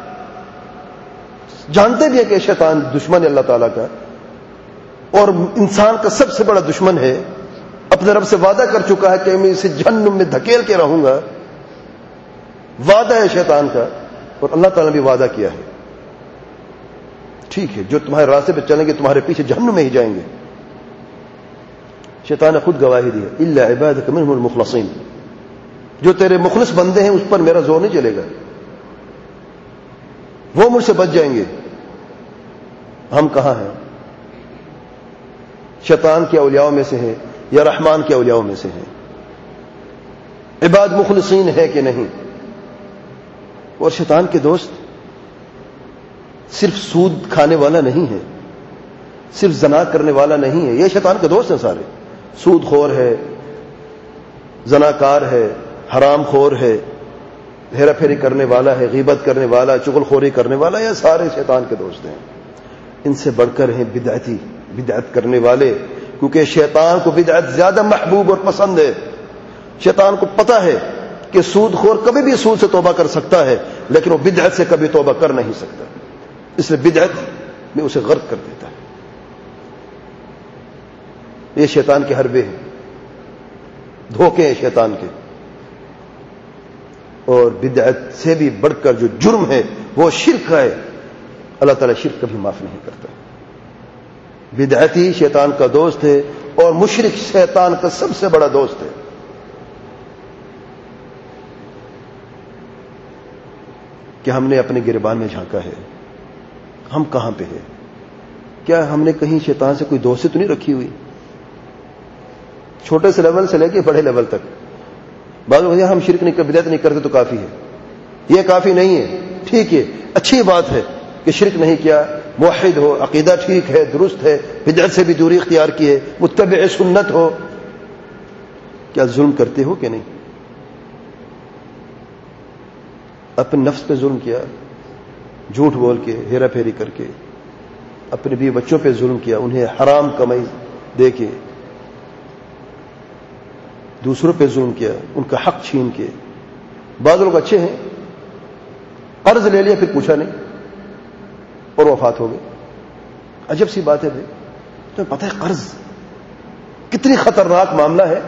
جانتے بھی ہیں کہ شیطان دشمن ہے اللہ تعالیٰ کا، اور انسان کا سب سے بڑا دشمن ہے. اپنے رب سے وعدہ کر چکا ہے کہ میں اسے جہنم میں دھکیل کے رہوں گا. وعدہ ہے شیطان کا، اور اللہ تعالیٰ نے بھی وعدہ کیا ہے. ٹھیک ہے، جو تمہارے راستے پہ چلیں گے تمہارے پیچھے جہنم میں ہی جائیں گے. شیطان نے خود گواہی دی ہے، الا عبادک منهم المخلصین. جو تیرے مخلص بندے ہیں اس پر میرا زور نہیں چلے گا، وہ مجھ سے بچ جائیں گے. ہم کہاں ہیں؟ شیطان کے اولیاء میں سے ہیں یا رحمان کے اولیاء میں سے ہیں؟ عباد مخلصین ہے کہ نہیں؟ اور شیطان کے دوست صرف سود کھانے والا نہیں ہے، صرف زنا کرنے والا نہیں ہے. یہ شیطان کے دوست ہیں سارے. سود خور ہے، زناکار ہے، حرام خور ہے، ہیرا پھیری کرنے والا ہے، غیبت کرنے والا، چغل خوری کرنے والا، یہ سارے شیطان کے دوست ہیں. ان سے بڑھ کر ہیں بدعتی، بدعت کرنے والے، کیونکہ شیطان کو بدعت زیادہ محبوب اور پسند ہے. شیطان کو پتا ہے کہ سود خور کبھی بھی سود سے توبہ کر سکتا ہے، لیکن وہ بدعت سے کبھی توبہ کر نہیں سکتا، اس لیے بدعت میں اسے غرق کر دیتا ہے. یہ شیطان کے حربے ہیں، دھوکے ہیں شیطان کے. اور بدعت سے بھی بڑھ کر جو جرم ہے وہ شرک ہے. اللہ تعالیٰ شرک کبھی معاف نہیں کرتا. بدعتی شیطان کا دوست ہے اور مشرک شیطان کا سب سے بڑا دوست ہے. کہ ہم نے اپنے گریبان میں جھانکا ہے، ہم کہاں پہ ہیں؟ کیا ہم نے کہیں شیطان سے کوئی دوستی تو نہیں رکھی ہوئی؟ چھوٹے سے لیول سے لے کے بڑے لیول تک. بعض لوگ ہم شرک نہیں بدعت نہیں کرتے تو کافی ہے. یہ کافی نہیں ہے. ٹھیک ہے، اچھی بات ہے کہ شرک نہیں کیا، موحد ہو، عقیدہ ٹھیک ہے، درست ہے، بدعت سے بھی دوری اختیار کی ہے، متبع سنت ہو. کیا ظلم کرتے ہو کہ نہیں؟ اپنے نفس پہ ظلم کیا، جھوٹ بول کے، ہیرا پھیری کر کے. اپنے بیوی بچوں پہ ظلم کیا، انہیں حرام کمائی دے کے. دوسروں پہ ظلم کیا، ان کا حق چھین کے. بعض لوگ اچھے ہیں، قرض لے لیا پھر پوچھا نہیں اور وفات ہو گئے. عجب سی بات ہے بھائی. تمہیں پتہ ہے قرض کتنی خطرناک معاملہ ہے؟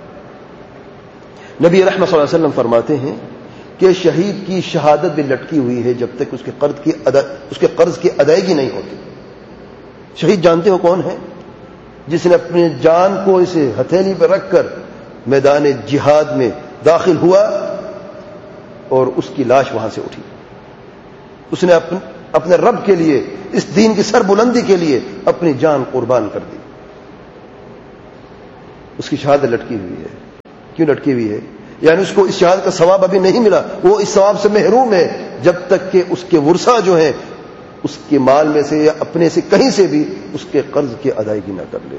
نبی رحمت صلی اللہ علیہ وسلم فرماتے ہیں کہ شہید کی شہادت بھی لٹکی ہوئی ہے جب تک اس کے قرض کی ادائیگی نہیں ہوتی. شہید جانتے ہو کون ہے؟ جس نے اپنی جان کو اسے ہتھیلی پہ رکھ کر میدان جہاد میں داخل ہوا اور اس کی لاش وہاں سے اٹھی. اس نے اپنے رب کے لیے، اس دین کی سر بلندی کے لیے اپنی جان قربان کر دی. اس کی شہادت لٹکی ہوئی ہے. کیوں لٹکی ہوئی ہے؟ یعنی اس کو اس شہادت کا ثواب ابھی نہیں ملا, وہ اس ثواب سے محروم ہے جب تک کہ اس کے ورثہ جو ہیں اس کے مال میں سے یا اپنے سے کہیں سے بھی اس کے قرض کی ادائیگی نہ کر لے.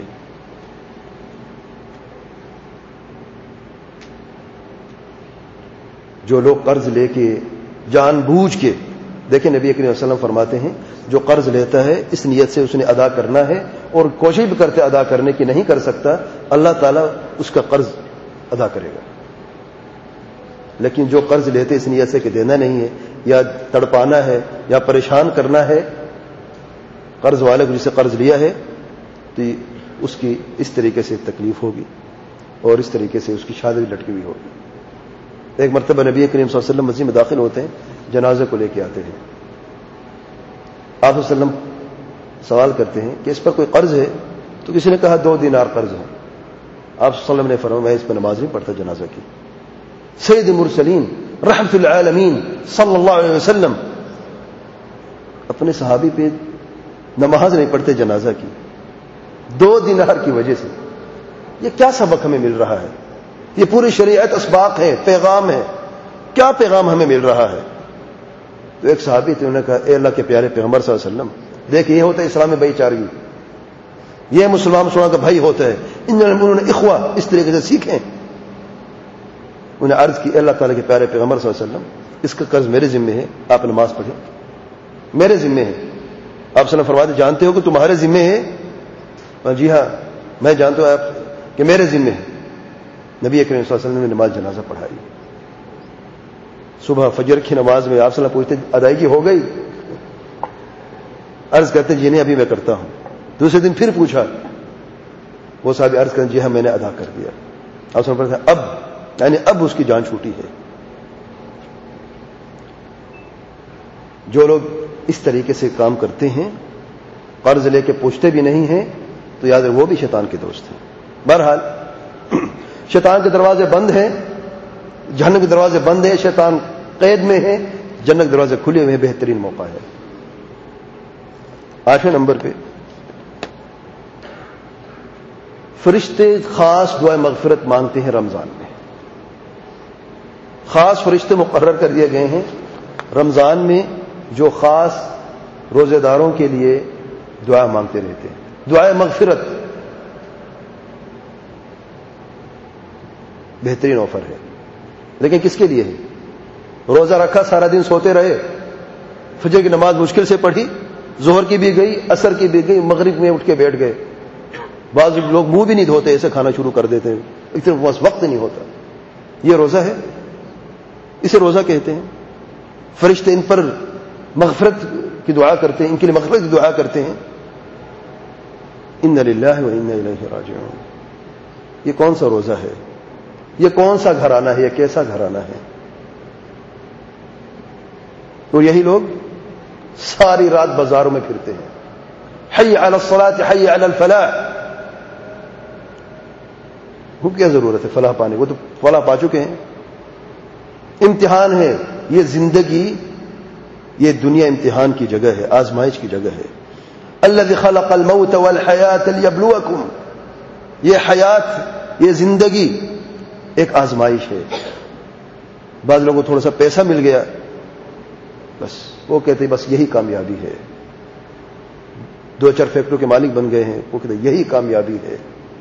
جو لوگ قرض لے کے جان بوجھ کے, دیکھیں نبی کریم صلی اللہ علیہ وسلم فرماتے ہیں جو قرض لیتا ہے اس نیت سے اس نے ادا کرنا ہے اور کوشش بھی کرتے ادا کرنے کی نہیں کر سکتا, اللہ تعالیٰ اس کا قرض ادا کرے گا. لیکن جو قرض لیتے اس نیت سے کہ دینا نہیں ہے یا تڑپانا ہے یا پریشان کرنا ہے قرض والے کو, جسے قرض لیا ہے تو اس کی اس طریقے سے تکلیف ہوگی اور اس طریقے سے اس کی شادی لٹکی ہوئی ہوگی. ایک مرتبہ نبی کریم صلی اللہ علیہ وسلم مسجد میں داخل ہوتے ہیں, جنازے کو لے کے آتے ہیں. آپ صلی اللہ علیہ وسلم سوال کرتے ہیں کہ اس پر کوئی قرض ہے؟ تو کسی نے کہا 2 دینار قرض ہے. آپ صلی اللہ علیہ وسلم نے فرمایا میں اس پر نماز نہیں پڑھتا جنازہ کی. سید المرسلین رحمت العالمین صلی اللہ علیہ وسلم اپنے صحابی پہ نماز نہیں پڑھتے جنازہ کی 2 دینار کی وجہ سے. یہ کیا سبق ہمیں مل رہا ہے؟ یہ پوری شریعت اسباق ہے, پیغام ہے. کیا پیغام ہمیں مل رہا ہے؟ تو ایک صحابی تھے, انہوں نے کہا اے اللہ کے پیارے پیغمبر صلی اللہ علیہ وسلم, دیکھ یہ ہوتا ہے اسلام میں بھائی چارگی, یہ مسلمان کا بھائی ہوتا ہے, انہوں نے اخوہ اس طریقے سے سیکھیں. انہیں عرض کی اے اللہ تعالیٰ کے پیارے پیغمبر صلی اللہ علیہ وسلم اس کا قرض میرے ذمہ ہے, آپ نماز پڑھیں, میرے ذمہ ہے. آپ صلی اللہ علیہ وسلم فرماتے جانتے ہو کہ تمہارے ذمہ ہے؟ جی ہاں میں جانتا ہوں آپ کہ میرے ذمہ ہے. نبی کریم صلی اللہ علیہ وسلم نے نماز جنازہ پڑھائی. صبح فجر کی نماز میں آپ صلی اللہ علیہ وسلم پوچھتے ادائیگی ہو گئی؟ عرض کرتے جی نہیں ابھی میں کرتا ہوں. دوسرے دن پھر پوچھا, وہ صاحب عرض کرتے جی ہاں میں نے ادا کر دیا. آپ صلی اللہ علیہ وسلم اب یعنی اب اس کی جان چھوٹی ہے. جو لوگ اس طریقے سے کام کرتے ہیں, قرض لے کے پوچھتے بھی نہیں ہیں, تو یاد رکھ وہ بھی شیطان کے دوست ہیں. بہرحال شیطان کے دروازے بند ہیں, جہنم کے دروازے بند ہیں, شیطان قید میں ہے, جنت کے دروازے کھلے ہوئے ہیں. بہترین موقع ہے. 8ویں نمبر پہ فرشتے خاص دعائے مغفرت مانگتے ہیں رمضان میں. خاص فرشتے مقرر کر دیے گئے ہیں رمضان میں جو خاص روزے داروں کے لیے دعا مانگتے رہتے ہیں. دعائے مغفرت بہترین آفر ہے, لیکن کس کے لیے ہے؟ روزہ رکھا, سارا دن سوتے رہے, فجر کی نماز مشکل سے پڑھی, ظہر کی بھی گئی, عصر کی بھی گئی, مغرب میں اٹھ کے بیٹھ گئے. بعض لوگ منہ بھی نہیں دھوتے, ایسے کھانا شروع کر دیتے ہیں, اتنے پاس وقت نہیں ہوتا. یہ روزہ ہے؟ اسے روزہ کہتے ہیں. فرشتے ان پر مغفرت کی دعا کرتے ہیں, ان کے لیے مغفرت کی دعا کرتے ہیں. ان للہ و انا الیہ راجعون. یہ کون سا روزہ ہے؟ یہ کون سا گھرانہ ہے؟ یہ کیسا گھرانہ ہے؟ اور یہی لوگ ساری رات بازاروں میں پھرتے ہیں, حی علی الصلاۃ حی علی الفلاح. وہ کیا ضرورت ہے فلاح پانے, وہ تو فلاح پا چکے ہیں. امتحان ہے یہ زندگی, یہ دنیا امتحان کی جگہ ہے, آزمائش کی جگہ ہے. الذی خلق الموت والحیات لیبلوکم. یہ حیات, یہ زندگی ایک آزمائش ہے. بعض لوگوں کو تھوڑا سا پیسہ مل گیا, بس وہ کہتے ہیں بس یہی کامیابی ہے. 2-4 فیکٹریوں کے مالک بن گئے ہیں, وہ کہتے ہیں یہی کامیابی ہے.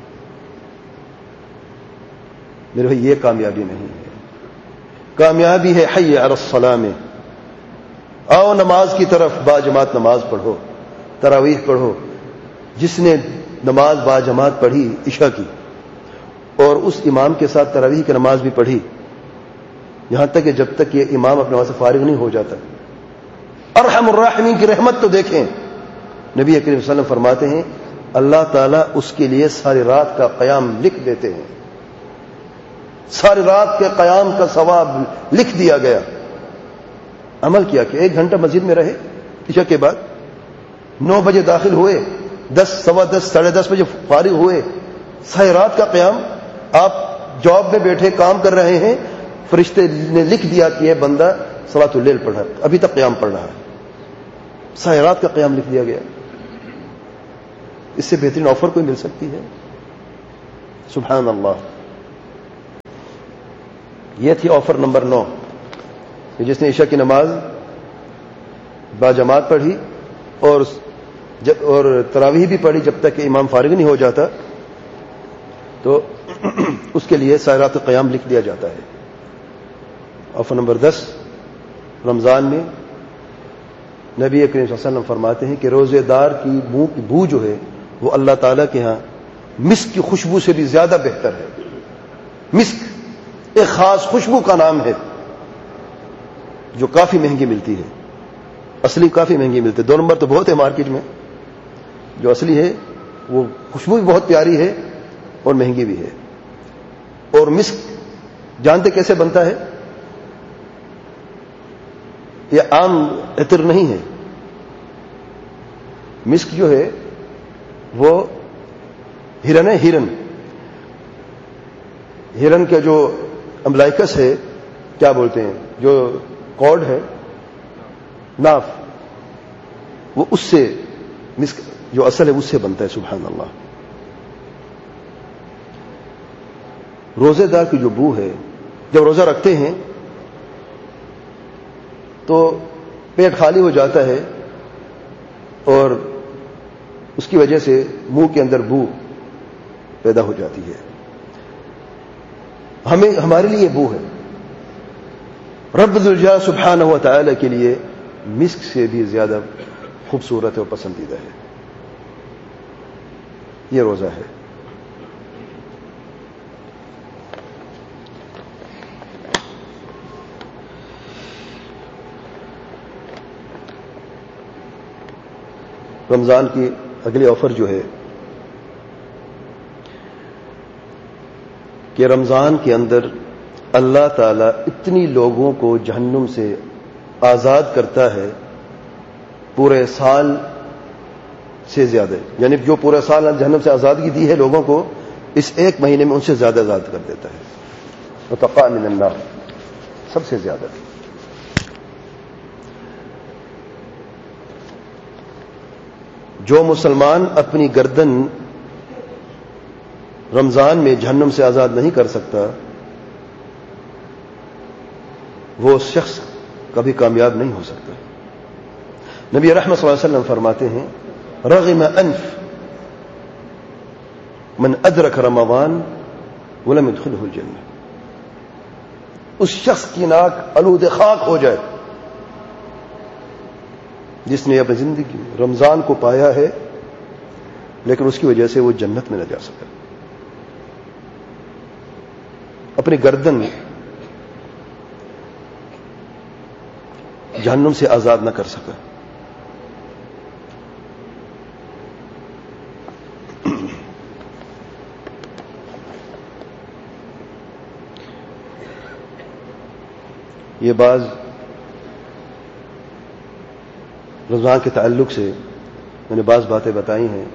میرے بھائی یہ کامیابی نہیں ہے. کامیابی ہے حی علی الصلاۃ میں. آؤ نماز کی طرف, با جماعت نماز پڑھو, تراویح پڑھو. جس نے نماز با جماعت پڑھی عشاء کی اور اس امام کے ساتھ تراویح کی نماز بھی پڑھی, یہاں تک کہ جب تک یہ امام اپنے وہاں سے فارغ نہیں ہو جاتا. ارحم الراحمین کی رحمت تو دیکھیں. نبی کریم صلی اللہ علیہ وسلم فرماتے ہیں اللہ تعالیٰ اس کے لیے ساری رات کا قیام لکھ دیتے ہیں. ساری رات کے قیام کا ثواب لکھ دیا گیا. عمل کیا کہ 1 گھنٹہ مسجد میں رہے, عشاء کے بعد 9 بجے داخل ہوئے, 10, سوا 10, 10:30 بجے فارغ ہوئے. ساری رات کا قیام. آپ جاب میں بیٹھے کام کر رہے ہیں, فرشتے نے لکھ دیا کہ یہ بندہ صلاۃ اللیل پڑھ رہا ہے, ابھی تک قیام پڑھ رہا ہے. ساری رات کا قیام لکھ دیا گیا. اس سے بہترین آفر کوئی مل سکتی ہے؟ سبحان اللہ. یہ تھی آفر نمبر 9 کہ جس نے عشاء کی نماز باجماعت پڑھی اور تراویح بھی پڑھی جب تک کہ امام فارغ نہیں ہو جاتا، تو اس کے لیے سائرات قیام لکھ دیا جاتا ہے. آفر نمبر 10، رمضان میں نبی کریم صلی اللہ علیہ وسلم فرماتے ہیں کہ روزے دار کی منہ کی بو جو ہے وہ اللہ تعالیٰ کے ہاں مسک کی خوشبو سے بھی زیادہ بہتر ہے. مسک ایک خاص خوشبو کا نام ہے جو کافی مہنگی ملتی ہے. اصلی کافی مہنگی ملتی ہے. 2 نمبر تو بہت ہے مارکیٹ میں، جو اصلی ہے وہ خوشبو بھی بہت پیاری ہے اور مہنگی بھی ہے. اور مسک جانتے کیسے بنتا ہے؟ یہ عام عطر نہیں ہے. مسک جو ہے وہ ہرن ہے. ہرن کا جو امبلائکس ہے، کیا بولتے ہیں، جو کارڈ ہے، ناف، وہ اس سے مسک جو اصل ہے اس سے بنتا ہے. سبحان اللہ. روزے دار کی جو بو ہے، جب روزہ رکھتے ہیں تو پیٹ خالی ہو جاتا ہے اور اس کی وجہ سے منہ کے اندر بو پیدا ہو جاتی ہے. ہمارے لیے بو ہے. رب ذوالجلال سبحانہ و تعالی کے لیے مسک سے بھی زیادہ خوبصورت اور پسندیدہ ہے. یہ روزہ ہے. رمضان کی اگلی آفر جو ہے کہ رمضان کے اندر اللہ تعالیٰ اتنی لوگوں کو جہنم سے آزاد کرتا ہے پورے سال سے زیادہ. یعنی جو پورا سال جہنم سے آزادگی دی ہے لوگوں کو، اس ایک مہینے میں ان سے زیادہ آزاد کر دیتا ہے. وتقاء من النار، سب سے زیادہ. جو مسلمان اپنی گردن رمضان میں جہنم سے آزاد نہیں کر سکتا، وہ شخص کبھی کامیاب نہیں ہو سکتا. نبی رحمت صلی اللہ علیہ وسلم فرماتے ہیں رغم انف من ادرک رمضان ولم يدخله الجنہ. اس شخص کی ناک آلود خاک ہو جائے جس نے اپنی زندگی میں رمضان کو پایا ہے لیکن اس کی وجہ سے وہ جنت میں نہ جا سکا، اپنی گردن جہنم سے آزاد نہ کر سکا. یہ بعض رمضان کے تعلق سے میں نے بعض باتیں بتائی ہیں.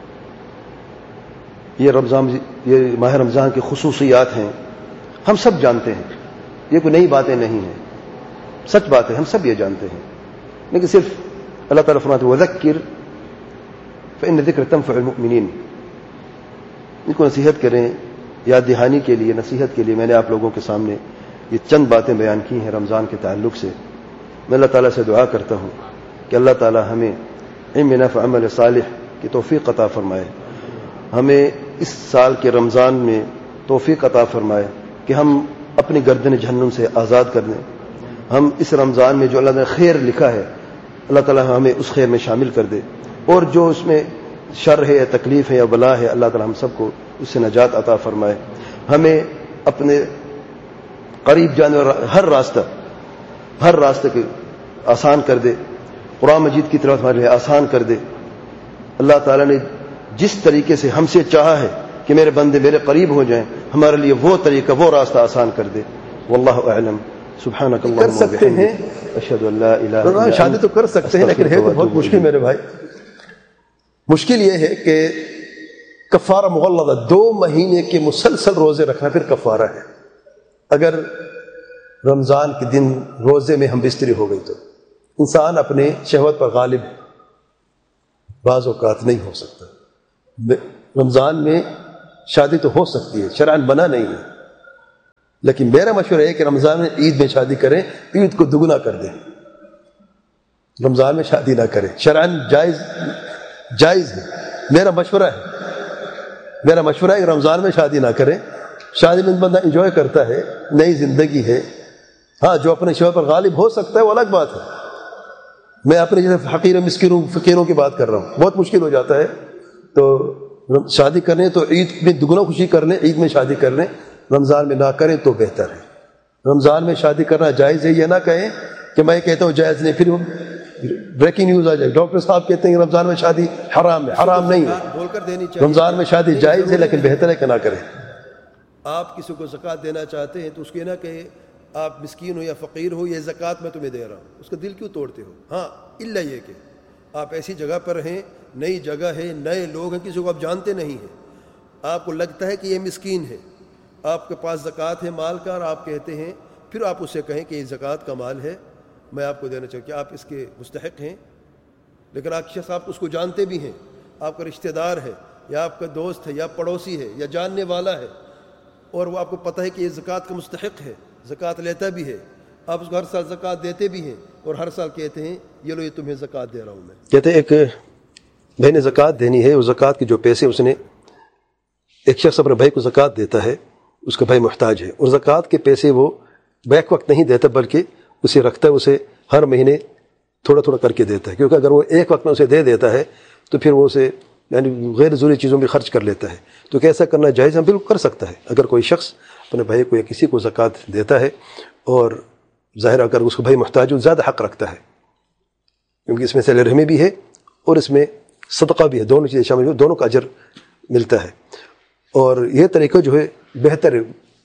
یہ ماہ رمضان کی خصوصیات ہیں، ہم سب جانتے ہیں، یہ کوئی نئی باتیں نہیں ہیں، سچ بات ہے، ہم سب یہ جانتے ہیں. لیکن صرف اللہ تعالیٰ فرماتے وذکر فإن الذکر تنفع المؤمنین، ان کو نصیحت کریں، یاد دہانی کے لیے، نصیحت کے لیے میں نے آپ لوگوں کے سامنے یہ چند باتیں بیان کی ہیں رمضان کے تعلق سے. میں اللہ تعالیٰ سے دعا کرتا ہوں کہ اللہ تعالیٰ ہمیں علم نافع عمل صالح کی توفیق عطا فرمائے، ہمیں اس سال کے رمضان میں توفیق عطا فرمائے کہ ہم اپنی گردن جہنم سے آزاد کر دیں. ہم اس رمضان میں جو اللہ نے خیر لکھا ہے اللہ تعالیٰ ہمیں اس خیر میں شامل کر دے، اور جو اس میں شر ہے یا تکلیف ہے یا بلا ہے اللہ تعالیٰ ہم سب کو اس سے نجات عطا فرمائے. ہمیں اپنے قریب جانے والا ہر راستے کے آسان کر دے، قرآن مجید کی طرف ہمارے لیے آسان کر دے. اللہ تعالیٰ نے جس طریقے سے ہم سے چاہا ہے کہ میرے بندے میرے قریب ہو جائیں، ہمارے لیے وہ طریقہ، وہ راستہ آسان کر دے. واللہ اعلم. سبحانک اللہم کر سکتے ہیں، اشہد ان لا الہ الا انت. شادی تو کر سکتے ہیں لیکن ہے تو بہت مشکل میرے بھائی. مشکل یہ ہے کہ کفارہ مغلظہ 2 مہینے کے مسلسل روزے رکھنا پھر کفارہ ہے. اگر رمضان کے دن روزے میں ہم بستری ہو گئی تو انسان اپنے شہوت پر غالب بعض اوقات نہیں ہو سکتا. رمضان میں شادی تو ہو سکتی ہے، شرعاً منع نہیں ہے، لیکن میرا مشورہ ہے کہ رمضان میں عید میں شادی کریں، عید کو دگنا کر دیں، رمضان میں شادی نہ کریں، شرعاً جائز ہے، میرا مشورہ ہے کہ رمضان میں شادی نہ کریں۔ شادی میں بندہ انجوائے کرتا ہے، نئی زندگی ہے، ہاں جو اپنے شوہر پر غالب ہو سکتا ہے وہ الگ بات ہے، میں اپنے جیسے حقیر مسکینوں فقیروں کی بات کر رہا ہوں، بہت مشکل ہو جاتا ہے، تو شادی کرنے تو عید میں دگنا خوشی کر لیں، عید میں شادی کر لیں، رمضان میں نہ کریں تو بہتر ہے۔ رمضان میں شادی کرنا جائز ہے، یہ نہ کہیں کہ میں کہتا ہوں جائز نہیں، پھر بریکنگ نیوز آ جائے، ڈاکٹر صاحب کہتے ہیں کہ رمضان میں شادی حرام ہے، حرام نہیں ہے، رمضان میں شادی جائز ہے لیکن بہتر ہے کہ نہ کریں۔ آپ کسی کو زکوٰۃ دینا چاہتے ہیں تو اس کے نہ کہے آپ مسکین ہو یا فقیر ہو، یہ زکوٰۃ میں تمہیں دے رہا ہوں، اس کا دل کیوں توڑتے ہو؟ ہاں الا یہ کہ آپ ایسی جگہ پر ہیں، نئی جگہ ہے، نئے لوگ ہیں، کسی کو آپ جانتے نہیں ہیں، آپ کو لگتا ہے کہ یہ مسکین ہے، آپ کے پاس زکوٰۃ ہے مال کا، اور آپ کہتے ہیں، پھر آپ اسے کہیں کہ یہ زکوٰۃ کا مال ہے، میں آپ کو دینا چاہوں کہ آپ اس کے مستحق ہیں، لیکن آپ شخص آپ اس کو جانتے بھی ہیں، آپ کا رشتہ دار ہے یا آپ کا دوست ہے یا پڑوسی ہے یا جاننے والا ہے، اور وہ آپ کو پتہ ہے کہ یہ زکوٰۃ کا مستحق ہے، زکوٰۃ لیتا بھی ہے، آپ اس کو ہر سال زکوٰۃ دیتے بھی ہیں، اور ہر سال کہتے ہیں یہ لو یہ تمہیں زکوٰۃ دے رہا ہوں میں۔ کہتے ہیں ایک بھائی نے زکوٰۃ دینی ہے، وہ زکوٰۃ کے جو پیسے اس نے، ایک شخص اپنے بھائی کو زکوٰۃ دیتا ہے، اس کا بھائی محتاج ہے، اور زکوٰۃ کے پیسے وہ بیک وقت نہیں دیتا بلکہ اسے رکھتا ہے، اسے ہر مہینے تھوڑا تھوڑا کر کے دیتا ہے، کیونکہ اگر وہ ایک وقت میں اسے دے دیتا ہے تو پھر وہ اسے یعنی غیر ضروری چیزوں میں خرچ کر لیتا ہے، تو کیسا کرنا جائز ہے؟ بالکل کر سکتا ہے، اگر کوئی شخص اپنے بھائی کو یا کسی کو زکوٰۃ دیتا ہے، اور ظاہر اگر اس کو بھائی محتاج ہو زیادہ حق رکھتا ہے، کیونکہ اس میں صلہ رحمی بھی ہے اور اس میں صدقہ بھی ہے، دونوں چیزیں شامل ہیں، دونوں کا اجر ملتا ہے، اور یہ طریقہ جو ہے بہتر ہے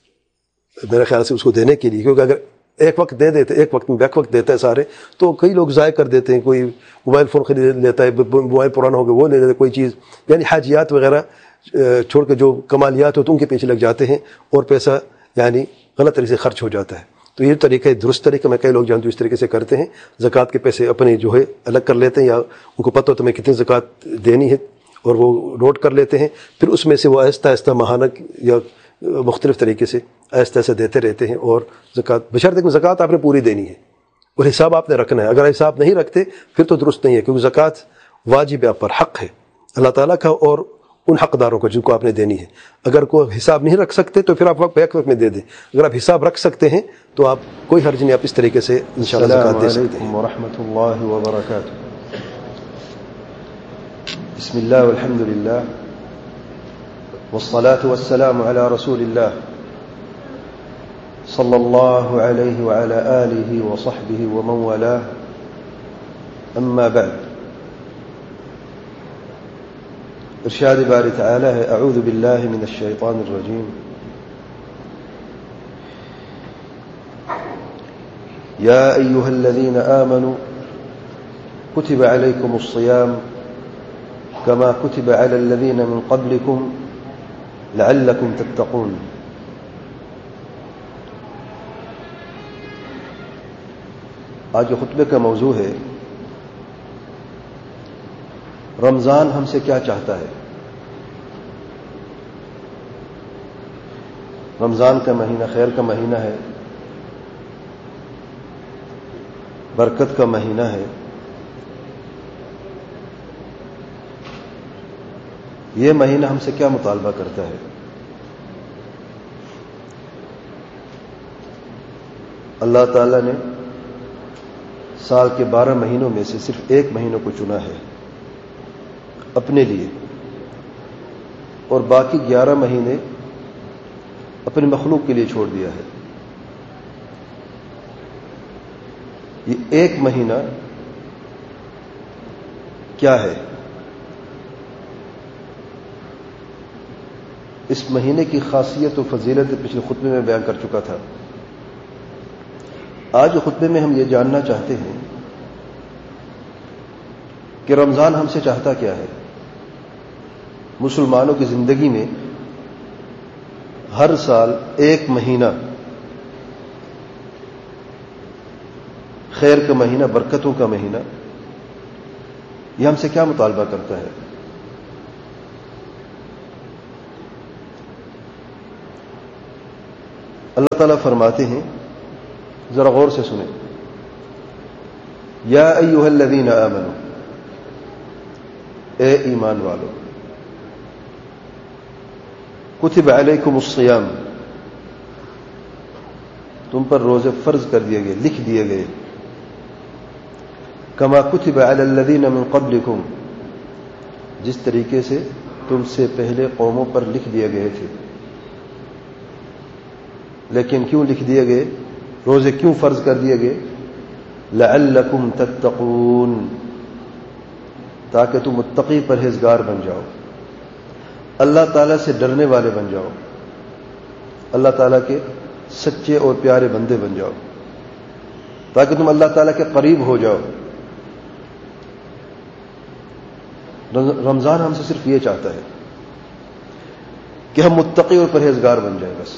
میرے خیال سے اس کو دینے کے لیے، کیونکہ اگر ایک وقت دے دیتے، ایک وقت میں بیک وقت دیتا ہے سارے، تو کئی لوگ ضائع کر دیتے ہیں، کوئی موبائل فون خرید لیتا ہے، موبائل پرانا ہو گیا وہ لے لیتا ہے، کوئی چیز یعنی حاجیات وغیرہ چھوڑ کے جو کمالیات ہوتے ہیں ان کے پیچھے لگ جاتے ہیں، اور پیسہ یعنی غلط طریقے سے خرچ ہو جاتا ہے۔ تو یہ طریقہ درست طریقہ، میں کئی لوگ جانتے ہیں اس طریقے سے کرتے ہیں، زکوٰۃ کے پیسے اپنے جو ہے الگ کر لیتے ہیں، یا ان کو پتہ ہوتا ہے میں کتنی زکوٰۃ دینی ہے، اور وہ نوٹ کر لیتے ہیں، پھر اس میں سے وہ آہستہ آہستہ ماہانہ یا مختلف طریقے سے آہستہ آہستہ دیتے رہتے ہیں، اور زکوٰۃ بشرط کہ زکوٰۃ آپ نے پوری دینی ہے اور حساب آپ نے رکھنا ہے، اگر حساب نہیں رکھتے پھر تو درست نہیں ہے، کیونکہ زکوٰۃ واجب ہے، آپ پر حق ہے اللہ تعالیٰ کا اور ان حقداروں کو جن کو آپ نے دینی ہے۔ اگر کوئی حساب نہیں رکھ سکتے تو پھر آپ بیک وقت میں دے دیں، اگر آپ حساب رکھ سکتے ہیں تو آپ کوئی حرج نہیں، آپ اس طریقے سے انشاءاللہ زکوٰۃ دے سکتے ہیں۔ السلام علیکم ورحمۃ اللہ وبرکاتہ۔ بسم اللہ والحمد للہ والصلاة والسلام على رسول اللہ صلی اللہ علیہ وعلى آلہ وصحبہ ومن والاه، اما بعد۔ ارشاد باری تعالی ہے، اعوذ باللہ من الشیطان الرجیم، یا ایہا الذین آمنوا کتب علیکم الصیام کما کتب علی الذین من قبلکم لعلکم تتقون۔ آج کے خطبے کا موضوع ہے رمضان ہم سے کیا چاہتا ہے۔ رمضان کا مہینہ خیر کا مہینہ ہے، برکت کا مہینہ ہے، یہ مہینہ ہم سے کیا مطالبہ کرتا ہے۔ اللہ تعالیٰ نے سال کے 12 مہینوں میں سے صرف ایک مہینوں کو چنا ہے اپنے لیے، اور باقی 11 مہینے اپنے مخلوق کے لیے چھوڑ دیا ہے۔ یہ ایک مہینہ کیا ہے؟ اس مہینے کی خاصیت و فضیلت پچھلے خطبے میں بیان کر چکا تھا۔ آج خطبے میں ہم یہ جاننا چاہتے ہیں کہ رمضان ہم سے چاہتا کیا ہے۔ مسلمانوں کی زندگی میں ہر سال ایک مہینہ خیر کا مہینہ، برکتوں کا مہینہ، یہ ہم سے کیا مطالبہ کرتا ہے؟ اللہ تعالیٰ فرماتے ہیں، ذرا غور سے سنیں، یا ایھا الذین آمنوا، اے ایمان والو، کتب علیکم الصیام، تم پر روزے فرض کر دیے گئے، لکھ دیے گئے، کما کتب علی الذین من قبلکم، جس طریقے سے تم سے پہلے قوموں پر لکھ دیے گئے تھے۔ لیکن کیوں لکھ دیے گئے؟ روزے کیوں فرض کر دیے گئے؟ لعلکم تتقون، تاکہ تم متقی پرہیزگار بن جاؤ، اللہ تعالیٰ سے ڈرنے والے بن جاؤ، اللہ تعالیٰ کے سچے اور پیارے بندے بن جاؤ، تاکہ تم اللہ تعالیٰ کے قریب ہو جاؤ۔ رمضان ہم سے صرف یہ چاہتا ہے کہ ہم متقی اور پرہیزگار بن جائیں بس۔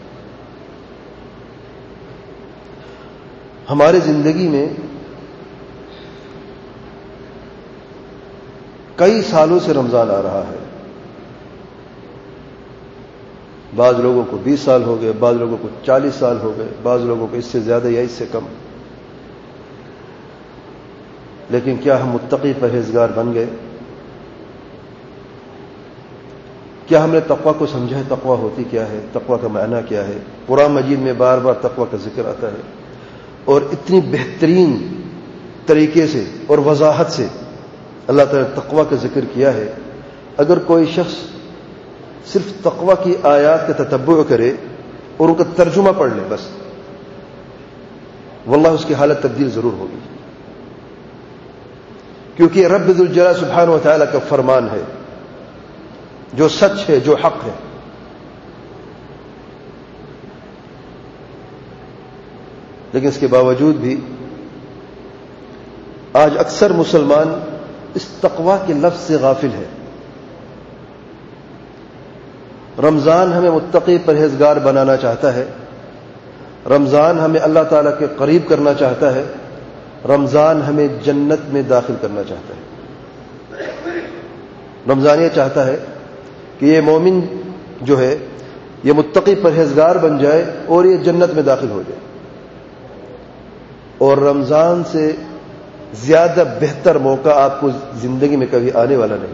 ہمارے زندگی میں کئی سالوں سے رمضان آ رہا ہے، بعض لوگوں کو 20 سال ہو گئے، بعض لوگوں کو 40 سال ہو گئے، بعض لوگوں کو اس سے زیادہ یا اس سے کم۔ لیکن کیا ہم متقی پرہیزگار بن گئے؟ کیا ہم نے تقویٰ کو سمجھا ہے؟ تقویٰ ہوتی کیا ہے؟ تقویٰ کا معنی کیا ہے؟ قرآن مجید میں بار بار تقویٰ کا ذکر آتا ہے، اور اتنی بہترین طریقے سے اور وضاحت سے اللہ تعالیٰ نے تقویٰ کا ذکر کیا ہے۔ اگر کوئی شخص صرف تقویٰ کی آیات کا تتبع کرے اور ان کا ترجمہ پڑھ لے بس، واللہ اس کی حالت تبدیل ضرور ہوگی، کیونکہ رب ذوالجلال سبحانہ و تعالیٰ کا فرمان ہے جو سچ ہے، جو حق ہے۔ لیکن اس کے باوجود بھی آج اکثر مسلمان اس تقویٰ کے لفظ سے غافل ہے۔ رمضان ہمیں متقی پرہیزگار بنانا چاہتا ہے، رمضان ہمیں اللہ تعالیٰ کے قریب کرنا چاہتا ہے، رمضان ہمیں جنت میں داخل کرنا چاہتا ہے۔ رمضان یہ چاہتا ہے کہ یہ مومن جو ہے یہ متقی پرہیزگار بن جائے اور یہ جنت میں داخل ہو جائے، اور رمضان سے زیادہ بہتر موقع آپ کو زندگی میں کبھی آنے والا نہیں۔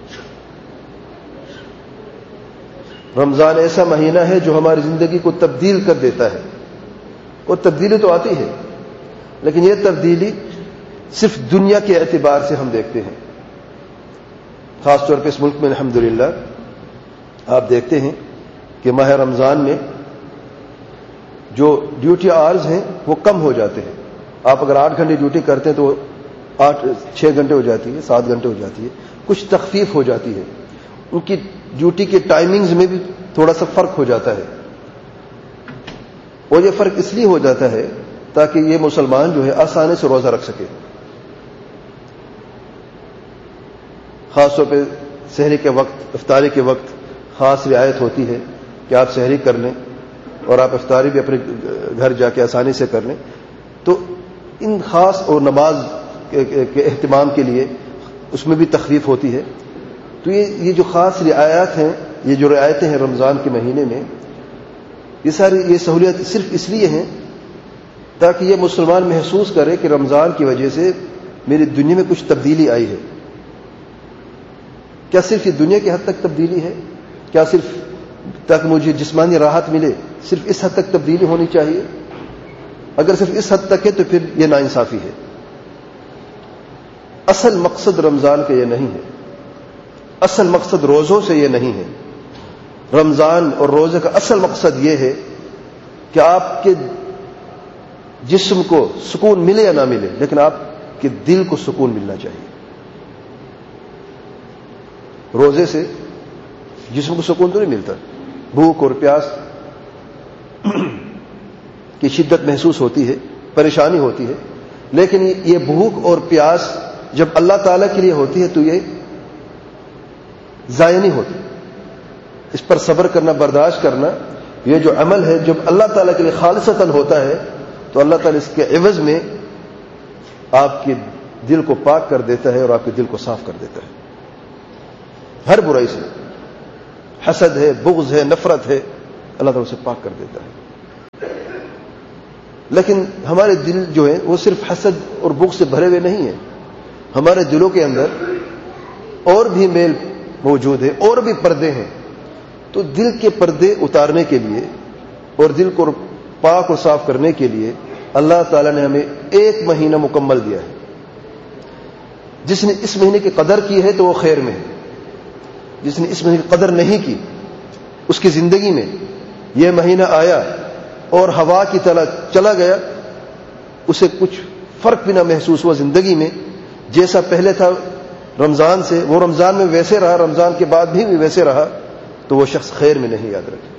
رمضان ایسا مہینہ ہے جو ہماری زندگی کو تبدیل کر دیتا ہے، اور تبدیلی تو آتی ہے، لیکن یہ تبدیلی صرف دنیا کے اعتبار سے ہم دیکھتے ہیں۔ خاص طور پہ اس ملک میں الحمدللہ آپ دیکھتے ہیں کہ ماہ رمضان میں جو ڈیوٹی آورز ہیں وہ کم ہو جاتے ہیں۔ آپ اگر 8 گھنٹے ڈیوٹی کرتے ہیں تو 6 گھنٹے ہو جاتی ہے، 7 گھنٹے ہو جاتی ہے، کچھ تخفیف ہو جاتی ہے، ان کی ڈیوٹی کے ٹائمنگز میں بھی تھوڑا سا فرق ہو جاتا ہے، اور یہ فرق اس لیے ہو جاتا ہے تاکہ یہ مسلمان جو ہے آسانی سے روزہ رکھ سکے۔ خاص طور پہ سحری کے وقت، افطاری کے وقت خاص رعایت ہوتی ہے کہ آپ سحری کر لیں اور آپ افطاری بھی اپنے گھر جا کے آسانی سے کر لیں، تو ان خاص اور نماز کے اہتمام کے لیے اس میں بھی تخفیف ہوتی ہے۔ تو یہ جو خاص رعایات ہیں، یہ جو رعایتیں ہیں رمضان کے مہینے میں، یہ ساری یہ سہولیات صرف اس لیے ہیں تاکہ یہ مسلمان محسوس کرے کہ رمضان کی وجہ سے میری دنیا میں کچھ تبدیلی آئی ہے۔ کیا صرف یہ دنیا کی حد تک تبدیلی ہے؟ کیا صرف تاکہ مجھے جسمانی راحت ملے صرف اس حد تک تبدیلی ہونی چاہیے؟ اگر صرف اس حد تک ہے تو پھر یہ ناانصافی ہے۔ اصل مقصد رمضان کا یہ نہیں ہے، اصل مقصد روزوں سے یہ نہیں ہے۔ رمضان اور روزے کا اصل مقصد یہ ہے کہ آپ کے جسم کو سکون ملے یا نہ ملے، لیکن آپ کے دل کو سکون ملنا چاہیے۔ روزے سے جسم کو سکون تو نہیں ملتا، بھوک اور پیاس کی شدت محسوس ہوتی ہے، پریشانی ہوتی ہے، لیکن یہ بھوک اور پیاس جب اللہ تعالیٰ کے لیے ہوتی ہے تو یہ ضائع نہیں ہوتی۔ اس پر صبر کرنا، برداشت کرنا، یہ جو عمل ہے جب اللہ تعالیٰ کے لیے خالصتاً ہوتا ہے تو اللہ تعالیٰ اس کے عوض میں آپ کے دل کو پاک کر دیتا ہے اور آپ کے دل کو صاف کر دیتا ہے ہر برائی سے۔ حسد ہے، بغض ہے، نفرت ہے، اللہ تعالیٰ اسے پاک کر دیتا ہے۔ لیکن ہمارے دل جو ہیں وہ صرف حسد اور بغض سے بھرے ہوئے نہیں ہیں. ہمارے دلوں کے اندر اور بھی میل موجود ہے، اور بھی پردے ہیں. تو دل کے پردے اتارنے کے لیے اور دل کو پاک اور صاف کرنے کے لیے اللہ تعالیٰ نے ہمیں 1 مہینہ مکمل دیا ہے. جس نے اس مہینے کی قدر کی ہے تو وہ خیر میں ہے. جس نے اس مہینے کی قدر نہیں کی، اس کی زندگی میں یہ مہینہ آیا اور ہوا کی طرح چلا گیا، اسے کچھ فرق بھی نہ محسوس ہوا زندگی میں. جیسا پہلے تھا رمضان سے، وہ رمضان میں ویسے رہا، رمضان کے بعد بھی ویسے رہا، تو وہ شخص خیر میں نہیں. یاد رکھے،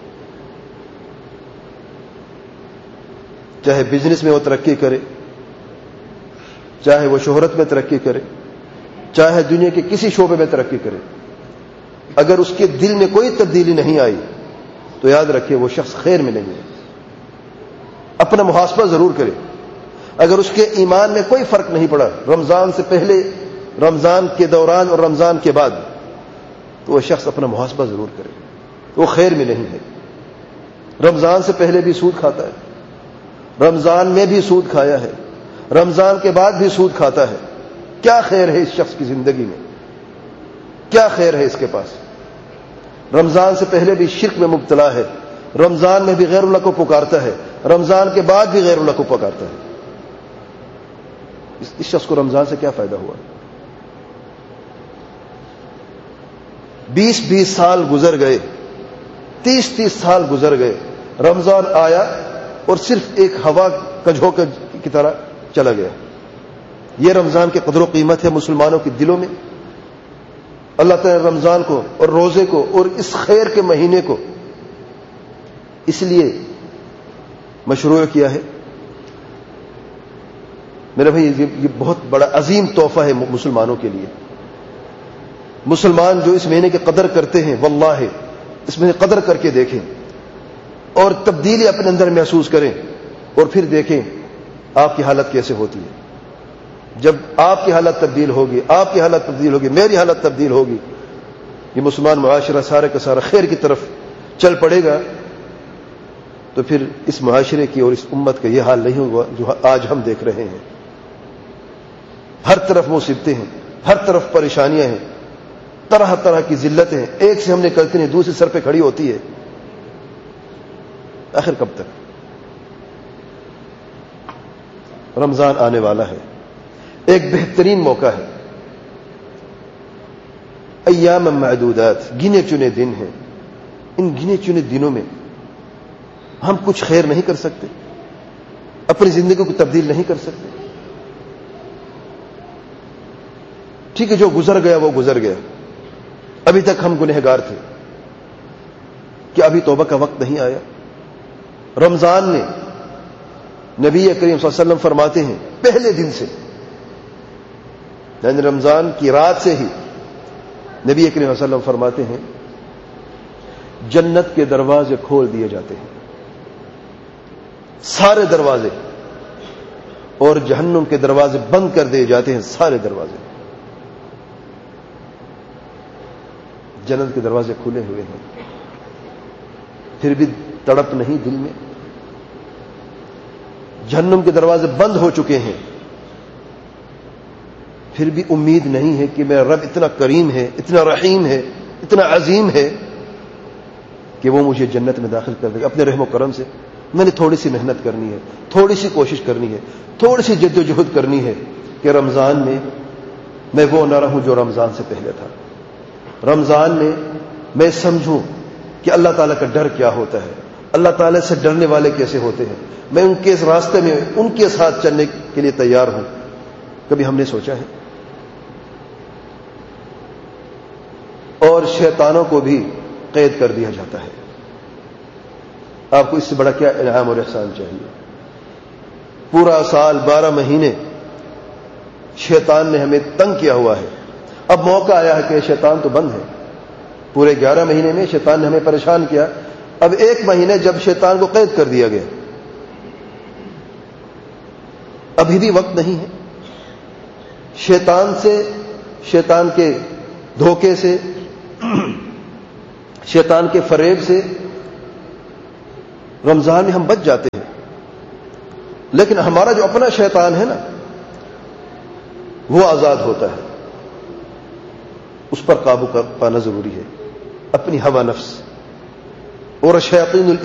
چاہے بزنس میں وہ ترقی کرے، چاہے وہ شہرت میں ترقی کرے، چاہے دنیا کے کسی شعبے میں ترقی کرے، اگر اس کے دل میں کوئی تبدیلی نہیں آئی تو یاد رکھے وہ شخص خیر میں نہیں ہے. اپنا محاسبہ ضرور کرے. اگر اس کے ایمان میں کوئی فرق نہیں پڑا رمضان سے پہلے، رمضان کے دوران اور رمضان کے بعد، تو وہ شخص اپنا محاسبہ ضرور کرے. وہ خیر میں نہیں ہے. رمضان سے پہلے بھی سود کھاتا ہے، رمضان میں بھی سود کھایا ہے، رمضان کے بعد بھی سود کھاتا ہے. کیا خیر ہے اس شخص کی زندگی میں؟ کیا خیر ہے اس کے پاس؟ رمضان سے پہلے بھی شرک میں مبتلا ہے، رمضان میں بھی غیر اللہ کو پکارتا ہے، رمضان کے بعد بھی غیر اللہ کو پکارتا ہے. اس شخص کو رمضان سے کیا فائدہ ہوا؟ 20 سال گزر گئے، 30 سال گزر گئے، رمضان آیا اور صرف ایک ہوا کا جھونکا کی طرح چلا گیا. یہ رمضان کی قدر و قیمت ہے مسلمانوں کے دلوں میں. اللہ تعالی نے رمضان کو اور روزے کو اور اس خیر کے مہینے کو اس لیے مشروع کیا ہے. میرے بھائی، یہ بہت بڑا عظیم تحفہ ہے مسلمانوں کے لیے. مسلمان جو اس مہینے کی قدر کرتے ہیں، واللہ اس مہینے کی قدر کر کے دیکھیں اور تبدیلی اپنے اندر محسوس کریں، اور پھر دیکھیں آپ کی حالت کیسے ہوتی ہے. جب آپ کی حالت تبدیل ہوگی، آپ کی حالت تبدیل ہوگی، میری حالت تبدیل ہوگی، یہ مسلمان معاشرہ سارے کا سارا خیر کی طرف چل پڑے گا. تو پھر اس معاشرے کی اور اس امت کا یہ حال نہیں ہوگا جو آج ہم دیکھ رہے ہیں. ہر طرف مصیبتیں ہیں، ہر طرف پریشانیاں ہیں، طرح طرح کی ذلتیں ہیں، ایک سے ہم نکلتے ہیں دوسری سر پہ کھڑی ہوتی ہے. آخر کب تک؟ رمضان آنے والا ہے، ایک بہترین موقع ہے. ایام معدودات، گنے چنے دن ہیں. ان گنے چنے دنوں میں ہم کچھ خیر نہیں کر سکتے، اپنی زندگی کو تبدیل نہیں کر سکتے. ٹھیک ہے، جو گزر گیا وہ گزر گیا. ابھی تک ہم گنہگار تھے. کیا ابھی توبہ کا وقت نہیں آیا؟ رمضان میں نبی کریم صلی اللہ علیہ وسلم فرماتے ہیں پہلے دن سے، یعنی رمضان کی رات سے ہی نبی کریم صلی اللہ علیہ وسلم فرماتے ہیں جنت کے دروازے کھول دیے جاتے ہیں، سارے دروازے، اور جہنم کے دروازے بند کر دیے جاتے ہیں، سارے دروازے. جنت کے دروازے کھلے ہوئے ہیں، پھر بھی تڑپ نہیں دل میں. جہنم کے دروازے بند ہو چکے ہیں، پھر بھی امید نہیں ہے کہ میرا رب اتنا کریم ہے، اتنا رحیم ہے، اتنا عظیم ہے کہ وہ مجھے جنت میں داخل کر دے گا اپنے رحم و کرم سے. میں نے تھوڑی سی محنت کرنی ہے، تھوڑی سی کوشش کرنی ہے، تھوڑی سی جد و جہد کرنی ہے کہ رمضان میں وہ نہ رہوں جو رمضان سے پہلے تھا. رمضان میں سمجھوں کہ اللہ تعالیٰ کا ڈر کیا ہوتا ہے، اللہ تعالیٰ سے ڈرنے والے کیسے ہوتے ہیں. میں ان کے اس راستے میں ان کے ساتھ چلنے کے لیے تیار ہوں. کبھی ہم نے سوچا ہے؟ اور شیطانوں کو بھی قید کر دیا جاتا ہے. آپ کو اس سے بڑا کیا انعام اور احسان چاہیے؟ پورا سال 12 مہینے شیطان نے ہمیں تنگ کیا ہوا ہے. اب موقع آیا ہے کہ شیطان تو بند ہے. پورے 11 مہینے میں شیطان نے ہمیں پریشان کیا. اب 1 مہینے جب شیطان کو قید کر دیا گیا، ابھی بھی وقت نہیں ہے. شیطان سے، شیطان کے دھوکے سے، شیطان کے فریب سے رمضان میں ہم بچ جاتے ہیں. لیکن ہمارا جو اپنا شیطان ہے نا وہ آزاد ہوتا ہے، اس پر قابو پانا ضروری ہے، اپنی ہوا نفس اور شیاطین